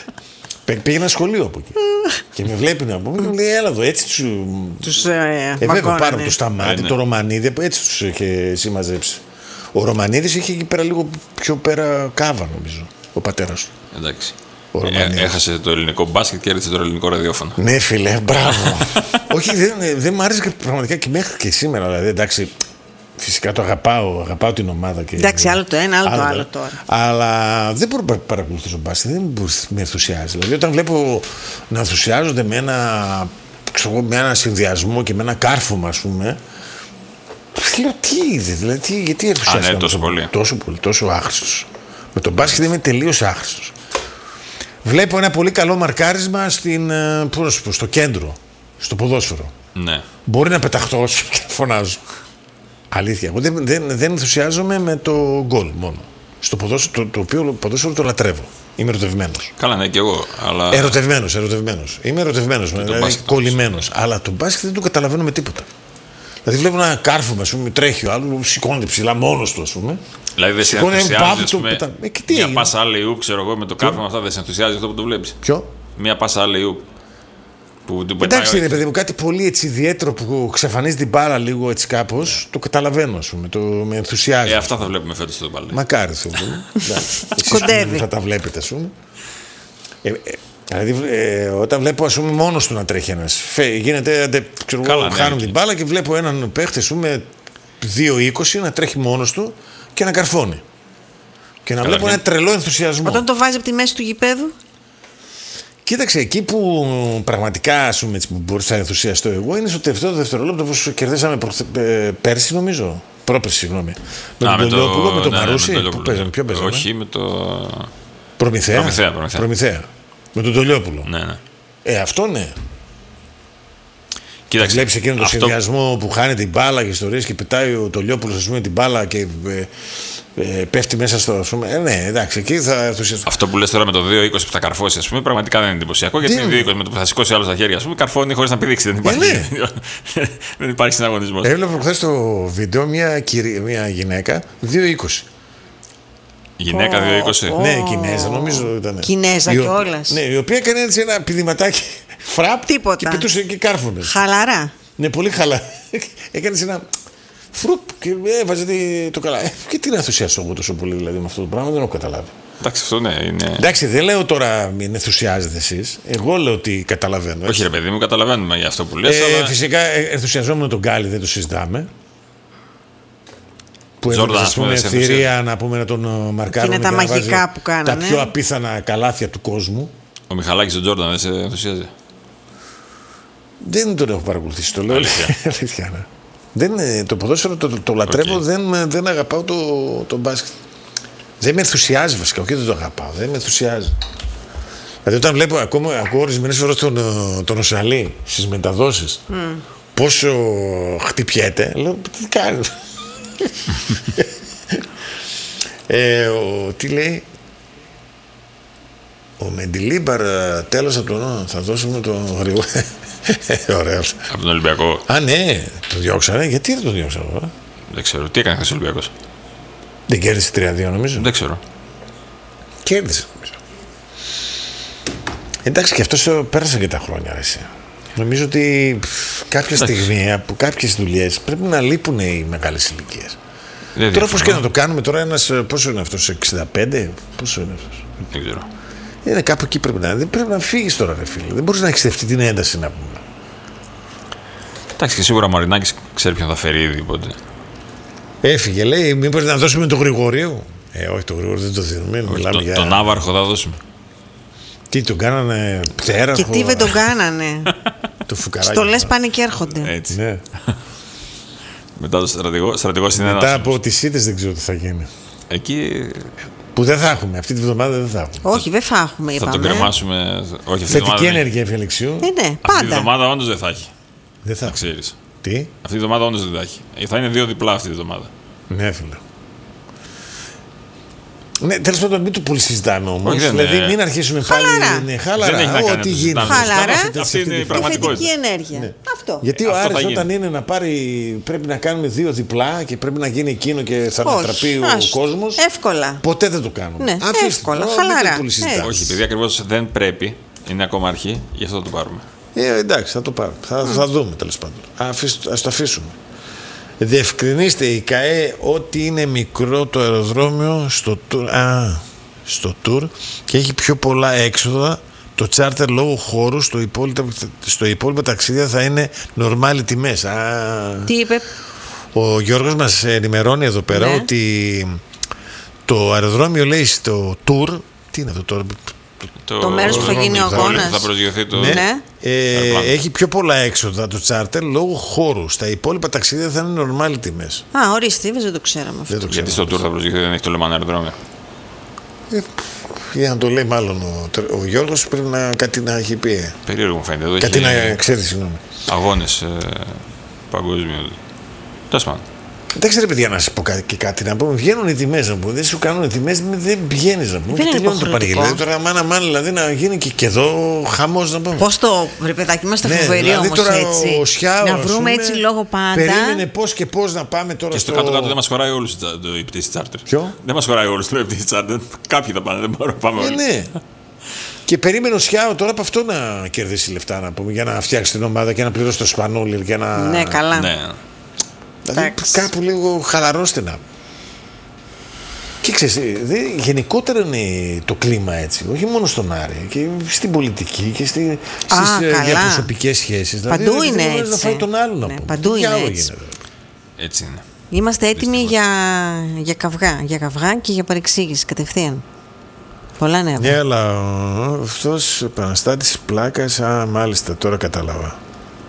Πήγαινα σχολείο από εκεί. Και με βλέπει να πούμε, μου λέει, έλα εδώ, έτσι τους... Τους ε, ε, βέβαια, πάρω το Σταμάτη, το Ρωμανίδη, έτσι τους είχε συμμαζέψει. Ο Ρωμανίδης είχε εκεί πέρα λίγο πιο πέρα Κάβα, νομίζω, ο πατέρας του. Εντάξει. Ε, έχασε το ελληνικό μπάσκετ και έριξε το ελληνικό ραδιόφωνο. Ναι, φίλε, μπράβο. Όχι, δεν, δεν μου άρεσε πραγματικά και μέχρι και σήμερα. Δηλαδή, εντάξει, φυσικά το αγαπάω, αγαπάω την ομάδα. Και εντάξει, άλλο το ένα, άλλο, άλλο το άλλο τώρα. Αλλά δεν μπορώ να παρακολουθήσω μπάσκετ, δεν με ενθουσιάζει. Δηλαδή, όταν βλέπω να ενθουσιάζονται με ένα, ξέρω, με ένα συνδυασμό και με ένα κάρφωμα, ας πούμε. Λέω, τι είδε, δηλαδή, τι, γιατί ενθουσιάζει. Α, ναι, τόσο πολύ. Τόσο πολύ, τόσο άχρηστος. Με τον μπάσκετ είμαι τελείως άχρηστος. Βλέπω ένα πολύ καλό μαρκάρισμα στην, πού να σου πω, στο κέντρο, στο ποδόσφαιρο. Ναι. Μπορεί να πεταχτώ και να φωνάζω. Αλήθεια. Εγώ δεν, δεν, δεν ενθουσιάζομαι με το γκολ μόνο. Στο ποδόσφαιρο, το, το οποίο ποδόσφαιρο το λατρεύω. Είμαι ερωτευμένος. Καλά, ναι, και εγώ. Αλλά... Ερωτευμένος, ερωτευμένος. Είμαι ερωτευμένος, δηλαδή κολλημένος. Αλλά το μπάσκετ δεν το καταλαβαίνω με τίποτα. Δηλαδή βλέπω ένα κάρφωμα, ας πούμε, τρέχει ο άλλο, σηκώνεται ψηλά μόνος του, ας πούμε. Δηλαδή δεν σε ενθουσιάζει, ας πούμε, ε, μια πάσα alley-oop, ξέρω εγώ, με το κάρφωμα αυτά, δεν σε ενθουσιάζει αυτό που το βλέπεις? Ποιο? Μια πάσα alley-oop. Εντάξει, είναι παιδί μου, κάτι πολύ έτσι ιδιαίτερο που ξαφανίζει την μπάλα λίγο έτσι κάπως, yeah. Το καταλαβαίνω, ας πούμε, το με ενθουσιάζει. Ε, αυτά θα βλέπουμε φέτος στο μπάλα. Μακάρι, θέλω. Κοντεύει. Θα τα βλέπετε, ας πούμε. Ε, ε, Δηλαδή, ε, όταν βλέπω, ας πούμε, μόνος του να τρέχει ένας, γίνεται, ξέρω, Καλά, χάνουν ναι, την μπάλα και βλέπω έναν παίχτη, ας πούμε, δύο είκοσι να τρέχει μόνος του και να καρφώνει. Και να Καλά, βλέπω ναι. ένα τρελό ενθουσιασμό. Όταν το βάζει από τη μέση του γηπέδου. Κοίταξε, εκεί που πραγματικά, ας πούμε, που μπορούσα να ενθουσιαστώ εγώ είναι στο τελευταίο δευτερόλεπτο που κερδίσαμε ε, πέρσι, νομίζω. Πρόπερσι, συγγνώμη. Με τον Τολιόπουλο, με τον Μαρούσι. Πού παίζαμε, ποιο παίζαμε? Όχι, με το. Προμηθέα. Προμηθέα, Προμηθέα. Προμηθέα. Με τον Τολιόπουλο. Ναι, ναι. Ε, αυτό ναι. Κοίταξε. Βλέπεις εκείνο τον αυτό... συνδυασμό που χάνει την μπάλα και ιστορίες και πετάει ο Τολιόπουλος, ας πούμε, την μπάλα και ε, ε, πέφτει μέσα στο. Ας πούμε. Ε, ναι, εντάξει, εκεί θα ενθουσιαστώ. Αυτό που λες τώρα με το δύο είκοσι που θα καρφώσει, ας πούμε, πραγματικά δεν είναι εντυπωσιακό. Γιατί είναι δύο είκοσι με το που θα σηκώσει άλλο στα χέρια, ας πούμε, καρφώνει χωρίς να πηδήξει. Δεν υπάρχει, ε, ναι. δεν υπάρχει συναγωνισμός. Έβλεπα χθες στο βίντεο μια, κυρία, μια γυναίκα δύο είκοσι. Γυναίκα δύο είκοσι. Oh, ναι, Κινέζα, νομίζω ήταν. Κινέζα κιόλας. Ναι, η οποία έκανε έτσι ένα πηδηματάκι φραπ. Τίποτα. Και πετούσε και κάρφωνε. Χαλαρά. Ναι, πολύ χαλαρά. Έκανε ένα φρουπ και έβαζε το καλά. Ε, και τι να ενθουσιάσω εγώ τόσο πολύ δηλαδή με αυτό το πράγμα, δεν έχω καταλάβει. Εντάξει, αυτό ναι, είναι. Εντάξει, δεν λέω τώρα μην ενθουσιάζετε εσείς. Εγώ λέω ότι καταλαβαίνω. Έτσι. Όχι, ρε παιδί μου, καταλαβαίνουμε για αυτό που λες. Ε, αλλά... Φυσικά ενθουσιαζόμουν τον Γκάλι, δεν το συζητάμε. Που έβαλε, ας πούμε, ευκαιρία να πούμε να τον μαρκάρουμε. Είναι τα μαγικά που κάνανε. Τα πιο απίθανα καλάθια του κόσμου. Ο Μιχαλάκης ο Τζόρνταν δεν σε ενθουσιάζει? Δεν τον έχω παρακολουθήσει, το λέω. Αλήθεια. Ναι. Δεν, το ποδόσφαιρο το, το, το λατρεύω, okay. δεν, δεν αγαπάω το, το μπάσκετ. Δεν με ενθουσιάζει βασικά, όχι δεν το αγαπάω, δεν με ενθουσιάζει. Δηλαδή όταν βλέπω ακόμα, ακούω ορισμένες φορές τον, τον Οσαλή στις μεταδόσεις, mm. πόσο χτυπιέται, λέω τι κάνει. ε, ο, τι λέει ο Μεντιλίμπαρ, τέλος από τον θα δώσουμε το γρήγορο. Ωραίος. Από τον Ολυμπιακό. Α, ναι, το διώξανε. Γιατί δεν το διώξανε? Δεν ξέρω. Τι έκανε χθες ο Ολυμπιακός? Δεν κέρδισε τρία δύο νομίζω. Δεν ξέρω. Κέρδισε νομίζω. Εντάξει, και αυτός πέρασε και τα χρόνια, αρέσει. Νομίζω ότι κάποια στιγμή από κάποιες δουλειές πρέπει να λείπουν οι μεγάλες ηλικίες. Τώρα πώς και να το κάνουμε, τώρα ένας, πόσο είναι αυτός, εξήντα πέντε, πόσο είναι αυτός? Δεν ξέρω. Είναι κάπου εκεί πρέπει να είναι. Δεν πρέπει να φύγεις τώρα, ρε φίλε. Δεν μπορείς να έχεις αυτή την ένταση να πούμε. Εντάξει, και σίγουρα ο Μαρινάκης ξέρει ποιον θα φέρει ήδη, οπότε. Έφυγε, λέει, μήπως να δώσουμε τον Γρηγορίου. Ε, όχι, τον Γρηγορίου δεν το δίνουμε. Όχι, το, για... Τον Άβαρχο θα δώσουμε. Τι τον κάνανε πτέραχο. Και τι δεν τον κάνανε. Το φουκαράκι. Στολές πάνε και έρχονται. Έτσι. Ναι. Μετά το στρατηγό, στρατηγό είναι Μετά από τις ήττες δεν ξέρω τι θα γίνει. Εκεί. Που δεν θα έχουμε, αυτή τη βδομάδα δεν θα έχουμε. Όχι, δεν θα έχουμε. Θα τον κρεμάσουμε. Όχι, αυτή θετική ενέργεια Φελιξιού. Ε, ναι, πάντα. Αυτή τη βδομάδα όντως δεν θα έχει. Δεν θα ξέρεις. Τι? Αυτή τη βδομάδα όντως δεν θα έχει. Θα είναι δύο διπλά αυτή τη βδομάδα. Ναι, φίλε. Ναι, τέλος πάντων, μην το πολύ συζητάμε όμως. Δηλαδή, μην αρχίσουμε πάλι. Χαλαρά. Ναι, χαλαρά. Ό,τι γίνει. Χαλαρά. Αυτή είναι η πραγματικότητα. Θετική ενέργεια. Ναι. Αυτό. Γιατί ο Άρης όταν είναι να πάρει. Πρέπει να κάνουμε δύο διπλά και πρέπει να γίνει εκείνο και θα ανατραπεί ο κόσμος. Εύκολα. Ποτέ δεν το κάνουμε. Ναι, εύκολα. Χαλαρά. Όχι, επειδή ακριβώς δεν πρέπει. Είναι ακόμα αρχή, γι' αυτό θα το πάρουμε. Ε, εντάξει, θα το πάρουμε. Θα, θα δούμε τέλος πάντων. Ας το αφήσουμε. Διευκρινίστε η ΚΑΕ ότι είναι μικρό το αεροδρόμιο στο τουρ, α, στο τουρ και έχει πιο πολλά έξοδα. Το τσάρτερ λόγω χώρου στο υπόλοιπο, στο υπόλοιπο ταξίδια θα είναι νορμάλι τιμές. Α, τι είπε? Ο Γιώργος μας ενημερώνει εδώ πέρα, ναι, ότι το αεροδρόμιο λέει στο τουρ. Τι είναι αυτό τώρα? Το, το μέρος που θα γίνει ο αγώνας. Θα προσγειωθεί το. Ναι. Ναι. Ε, έχει πιο πολλά έξοδα το τσάρτερ λόγω χώρου. Στα υπόλοιπα ταξίδια θα είναι νορμάλι τιμές. Α, ορίστε, δεν το ξέραμε αυτό. Δεν το Γιατί στο τουρ θα προσγειωθεί, δεν έχει το λεμάνι αεροδρόμιο. Ε, για να το λέει μάλλον ο, ο Γιώργος, πρέπει να κάτι να έχει πει. Περίεργο μου φαίνεται. Εδώ κάτι έχει, να ξέρει, συγγνώμη. Αγώνες ε, παγκόσμιο. Τέλος πάντων. Εντάξει, ρε παιδιά, να σου πω και κάτι να πούμε. Βγαίνουν οι τιμές να πούμε. Δεν σου κάνουν οι τιμές, δεν πηγαίνεις να πούμε. Δεν και τελειώνει το πανηγύρι. Δηλαδή τώρα, μάνα, μάνα, δηλαδή να γίνει και, και εδώ χαμός να πούμε. Πώς το, ρε παιδάκι, είμαστε, ναι, φοβεροί δηλαδή, όμως έτσι. Ο Σιάο, να βρούμε πούμε, έτσι λόγο πάντα. Περίμενε πώς και πώς να πάμε τώρα. Και στο κάτω-κάτω δεν μας χωράει όλους το πτήση τσάρτερ. Ποιο? Δεν μας χωράει όλους το πτήση τσάρτερ. Κάποιοι θα πάνε, δεν μπορούμε να πάμε όλοι. Ναι. Και περίμενε ο Σιάο τώρα από αυτό να κερδίσει λεφτά να πούμε, για να φτιάξει την ομάδα και να πληρώσει το σπανόλι. Ναι, καλά. Δηλαδή κάπου λίγο χαλαρώστε να. Και ξέρεις, γενικότερα είναι το κλίμα έτσι, όχι μόνο στον Άρη, και στην πολιτική και στη, στις διαπροσωπικές σχέσεις. Παντού δηλαδή, είναι έτσι. Να φάει τον άλλον, ναι, παντού είναι έτσι. Γίνεται. Έτσι είναι. Είμαστε έτοιμοι για, για καυγά, για καυγά και για παρεξήγηση κατευθείαν. Πολλά νέα. Ναι, αλλά αυτός ο επαναστάτης πλάκας, α, μάλιστα, τώρα κατάλαβα.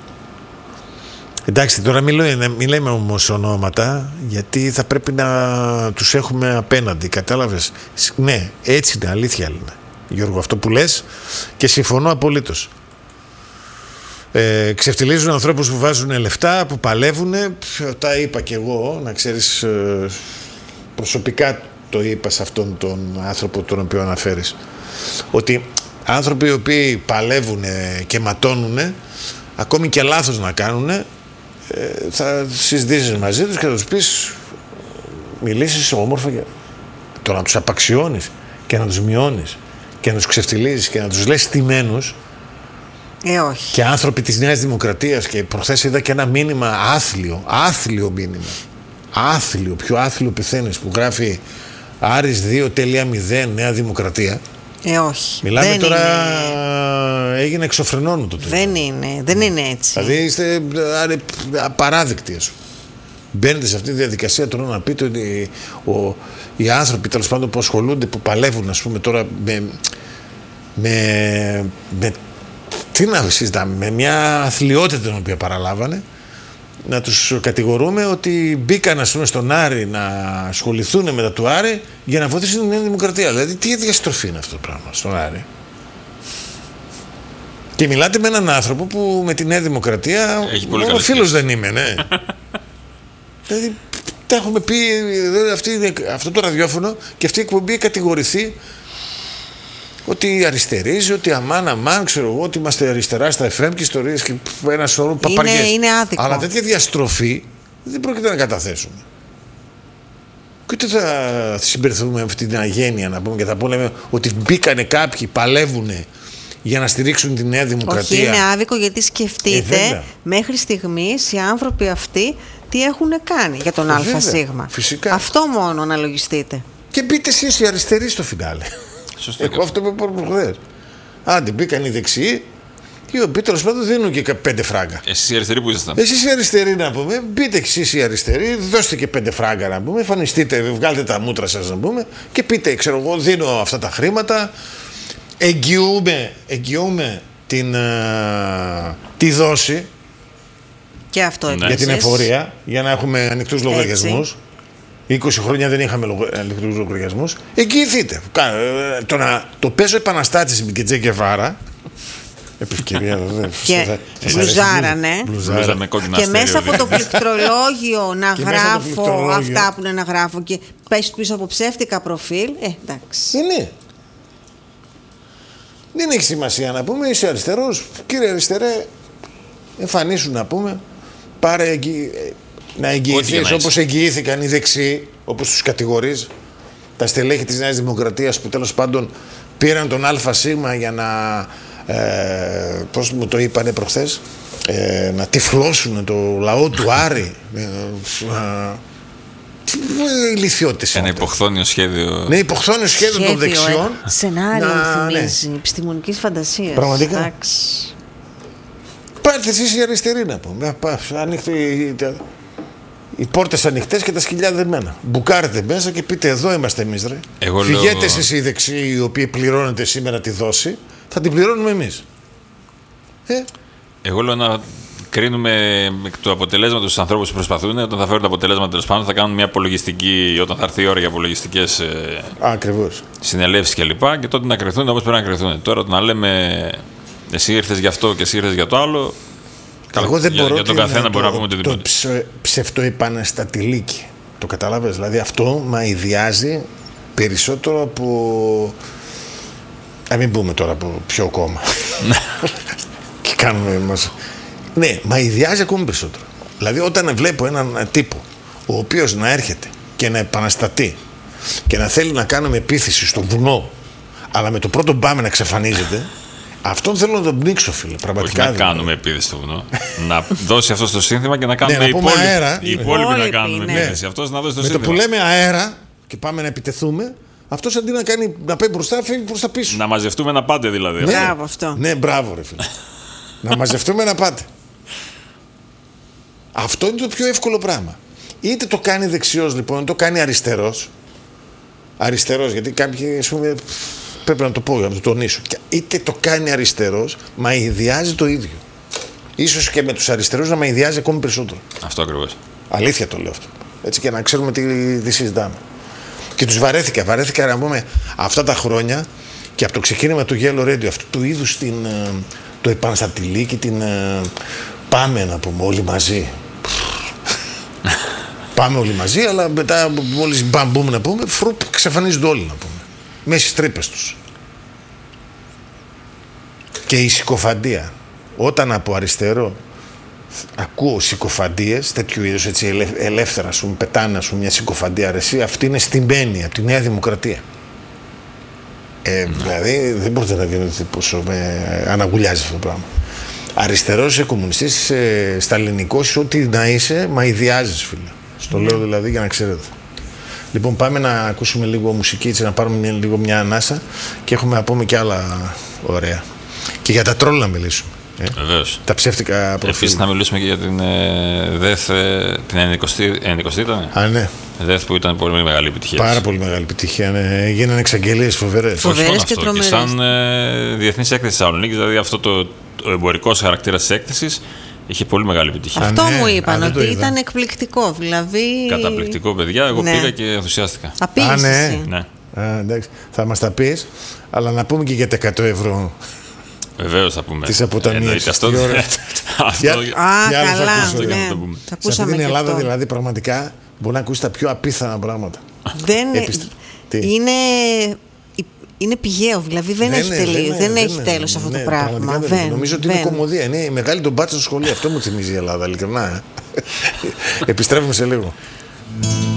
Εντάξει, τώρα μην λέμε όμως ονόματα, γιατί θα πρέπει να τους έχουμε απέναντι, κατάλαβες? Ναι, έτσι είναι, αλήθεια είναι, Γιώργο, αυτό που λες, και συμφωνώ απολύτως. Ε, ξεφτιλίζουν ανθρώπους που βάζουν λεφτά, που παλεύουν, τα είπα και εγώ, να ξέρεις, προσωπικά το είπα σε αυτόν τον άνθρωπο τον οποίο αναφέρεις, ότι άνθρωποι οι οποίοι παλεύουν και ματώνουν, ακόμη και λάθος να κάνουν, θα συζητήσεις μαζί τους και θα τους πεις, μιλήσεις όμορφα για... το να τους απαξιώνεις και να τους μειώνεις και να τους ξεφτιλίζεις και να τους λες στημένους. Ε, όχι. Και άνθρωποι της Νέας Δημοκρατίας, και προχθές είδα και ένα μήνυμα άθλιο, άθλιο μήνυμα, άθλιο, πιο άθλιο πεθαίνεις, που γράφει Άρης δύο μηδέν Νέα Δημοκρατία. Ε, όχι. Μιλάμε δεν τώρα, είναι... έγινε εξωφρενώνο το τέλος. Δεν είναι, δεν είναι έτσι. Δηλαδή είστε απαράδεκτοι, ας πούμε. Μπαίνετε σε αυτή τη διαδικασία τώρα να πείτε ότι ο, οι άνθρωποι τέλος πάντων που ασχολούνται, που παλεύουν, ας πούμε, τώρα με, με, με τι να συζητάμε, με μια αθλειότητα την οποία παραλάβανε, να τους κατηγορούμε ότι μπήκαν, ας πούμε, στον Άρη να ασχοληθούν με τα του Άρη για να βοηθήσουν την Νέα Δημοκρατία. Δηλαδή τι διαστροφή είναι αυτό το πράγμα στον Άρη? Και μιλάτε με έναν άνθρωπο που με τη Νέα Δημοκρατία ο φίλος δεν είμαι, ναι. Δηλαδή τα έχουμε πει, αυτή, αυτό το ραδιόφωνο και αυτή η εκπομπή κατηγορηθεί ότι αριστερίζει, ότι αμάν αμάν, ξέρω εγώ, ότι είμαστε αριστερά στα εφ εμ και ιστορίες και ένα σωρό παπαριές. Είναι, είναι άδικο. Αλλά τέτοια διαστροφή δεν πρόκειται να καταθέσουμε. Και ούτε θα συμπεριφερθούμε με αυτή την αγένεια να πούμε και θα πούμε ότι μπήκανε κάποιοι, παλεύουνε για να στηρίξουν τη Νέα Δημοκρατία. Όχι, είναι άδικο, γιατί σκεφτείτε ε, μέχρι στιγμής οι άνθρωποι αυτοί τι έχουν κάνει για τον ΑΣ. Φυσικά. Αυτό μόνο αναλογιστείτε. Και μπείτε εσείς οι αριστεροί στο φινάλε. Εγώ αυτό που είπα προχθές. Άντε, μπήκαν οι δεξιοί, οι οποίοι τέλος πάντων δίνουν και πέντε φράγκα. Εσείς οι αριστεροί που ήσασταν? Εσείς οι αριστεροί να πούμε, μπείτε εσείς οι αριστεροί, δώστε και πέντε φράγκα να πούμε, εμφανιστείτε, βγάλτε τα μούτρα σας να πούμε και πείτε, ξέρω εγώ, δίνω αυτά τα χρήματα εγγυούμε, εγγυούμε την, uh, τη δόση και αυτό για την εφορία, για να έχουμε ανοιχτούς λογαριασμούς. είκοσι χρόνια δεν είχαμε ανοιχτούς λογαριασμούς. Εγγυηθείτε. Το, να, το παίζω επαναστάτης με την Τζε Γκεβάρα. Επευκαιρία βέβαια. Και μπλουζάρα, ναι. Μπλουζάρα με κόκκινα και μέσα από το πληκτρολόγιο να γράφω πληκτρολόγιο. αυτά που είναι να γράφω και πες πίσω από ψεύτικα προφίλ. Ε, εντάξει. Είναι. Δεν έχει σημασία να πούμε, είσαι αριστερός. Κύριε αριστερέ, εμφανίσου να πούμε. Πάρε εγγυ... να εγγυηθείς όπως εγγυήθηκαν οι δεξιοί, όπως τους κατηγορείς. Τα στελέχη της Νέας Δημοκρατίας που τέλος πάντων πήραν τον ΑΣ για να. Ε, πώς μου το είπανε προχθές, ε, να τυφλώσουν το λαό του Άρη. Ε, ε, τι ηλιθιότητες. Ένα υποχθόνιο σχέδιο. Ναι, υποχθόνιο σχέδιο, σχέδιο των δεξιών. Ε, σενάριο να, θυμίζει, ναι. Επιστημονικής φαντασίας. Πραγματικά. Εντάξει. Πάρτε εσείς οι αριστεροί να πούμε. Ανοίχτε οι πόρτες ανοιχτές και τα σκυλιά δεμένα. Μπουκάρετε μέσα και πείτε εδώ είμαστε εμείς ρε. Εγώ Φυγέτε λέω... εσείς οι δεξιοί οι οποίοι πληρώνετε σήμερα τη δόση. Θα την πληρώνουμε εμείς. Ε? Εγώ λέω να κρίνουμε εκ του αποτελέσματος τους ανθρώπους που προσπαθούν. Όταν θα φέρουν το αποτελέσμα τέλος πάντων, θα κάνουν μια απολογιστική, όταν θα έρθει η ώρα για απολογιστικές ε, συνελεύσεις κλπ. Και, και τότε να κρυθούν όπως πρέπει να κρυθούν. Τώρα να λέμε εσύ ήρθες για αυτό και εσύ ήρθες για το άλλο. Εγώ δεν για, μπορώ για τον καθένα μπορεί να πούμε οτιδήποτε. Το ψε, ψευτοεπαναστατηλίκι. Το καταλάβες. Δηλαδή αυτό μαειδιάζει περισσότερο από. Να μην πούμε τώρα από ποιο κόμμα. Και κάνουμε μας. Ναι, μα ιδιάζει ακόμη περισσότερο. Δηλαδή, όταν βλέπω έναν τύπο ο οποίος να έρχεται και να επαναστατεί και να θέλει να κάνουμε επίθεση στο βουνό, αλλά με το πρώτο μπάμε να εξαφανίζεται, αυτόν θέλω να τον πνίξω, φίλε. Πραγματικά. Όχι να κάνουμε επίθεση στο βουνό. Να δώσει αυτό το σύνθημα και να κάνουμε ναι, οι υπόλοιποι, αέρα, οι υπόλοιποι να κάνουμε ναι. επίθεση. Αυτός να δώσει το με σύνθημα. Το που λέμε αέρα και πάμε να επιτεθούμε. Αυτός αντί να, κάνει, να πάει μπροστά, φύγει προς τα πίσω. Να μαζευτούμε να πάτε δηλαδή. Ναι, μπράβο αυτό. Ναι, μπράβο ρε φίλε. Να μαζευτούμε να πάτε. Αυτό είναι το πιο εύκολο πράγμα. Είτε το κάνει δεξιός λοιπόν, είτε το κάνει αριστερός. Αριστερός, γιατί κάποιοι ας πούμε, πρέπει να το πω, να το τονίσω. Είτε το κάνει αριστερός, μα ιδιάζει το ίδιο. Ίσως και με τους αριστερούς να μα ιδιάζει ακόμη περισσότερο. Αυτό ακριβώς. Αλήθεια το λέω αυτό. Έτσι και να ξέρουμε τι, τι συζητάμε. Και τους βαρέθηκα, βαρέθηκα να πούμε αυτά τα χρόνια και από το ξεκίνημα του Yellow Radio, αυτού του είδους την, το επαναστατηλίκι, την πάμε να πούμε όλοι μαζί. Πάμε όλοι μαζί, αλλά μετά μόλις μπαμπούμ να πούμε, φρουπ, ξεφανίζονται όλοι να πούμε. Μέσα στις τρύπες τους. Και η συκοφαντία. Όταν από αριστερό ακούω συκοφαντίες, τέτοιου είδους έτσι ελε, ελεύθερα σου πετάνε σου μια συκοφαντία αρεσία, αυτή είναι στημένη από τη Νέα Δημοκρατία. Ε, mm. Δηλαδή δεν μπορείτε να δείτε πόσο με αναγουλιάζει αυτό το πράγμα. Αριστερός είσαι κομμουνιστής, είσαι σταλινικός, ό,τι να είσαι, μα ιδιάζεις φίλε. Στο mm. λέω δηλαδή για να ξέρετε. Λοιπόν, πάμε να ακούσουμε λίγο μουσική, έτσι, να πάρουμε μια, λίγο μια ανάσα και έχουμε να πούμε και άλλα ωραία. Και για τα τρόλ να μιλήσουμε. Ε, Βεβαίως. Τα ψεύτικα προφίλ. Επίσης να μιλήσουμε και για την ε, ΔΕΘ, ε, την ενενηκοστή ήταν. Α, ναι. ΔΕΘ που ήταν πολύ μεγάλη επιτυχία. Πάρα πολύ μεγάλη επιτυχία. Ναι. Έγιναν εξαγγελίες φοβερές. Φοβερές και τρομερές. Και σαν ε, διεθνής έκθεση Θεσσαλονίκης, δηλαδή αυτό το, το εμπορικός χαρακτήρας της έκθεσης είχε πολύ μεγάλη επιτυχία. Αυτό Α, ναι. μου είπαν, Α, ότι ήταν εκπληκτικό. Δηλαδή. Καταπληκτικό, παιδιά. Εγώ ναι. πήγα και ενθουσιάστηκα. Απήγησες. Ναι. ναι. Α, εντάξει. Θα μας τα πεις, αλλά να πούμε και για τα εκατό ευρώ. Βεβαίως θα πούμε. Τις αποταμίευσεις. Αυτό. Α, καλά. Σε αυτή την Ελλάδα δηλαδή πραγματικά μπορεί να ακούσει τα πιο απίθανα πράγματα. Δεν είναι. Είναι πηγαίο, δηλαδή δεν, δεν έχει, τελεί, δεν δεν έχει τέλος αυτό ναι, το πράγμα. Δεν, νομίζω ότι δεν. είναι κομμωδία. Είναι η μεγάλη τον μπάτσα στο σχολείο. Αυτό μου θυμίζει η Ελλάδα, ειλικρινά. Επιστρέφουμε σε λίγο.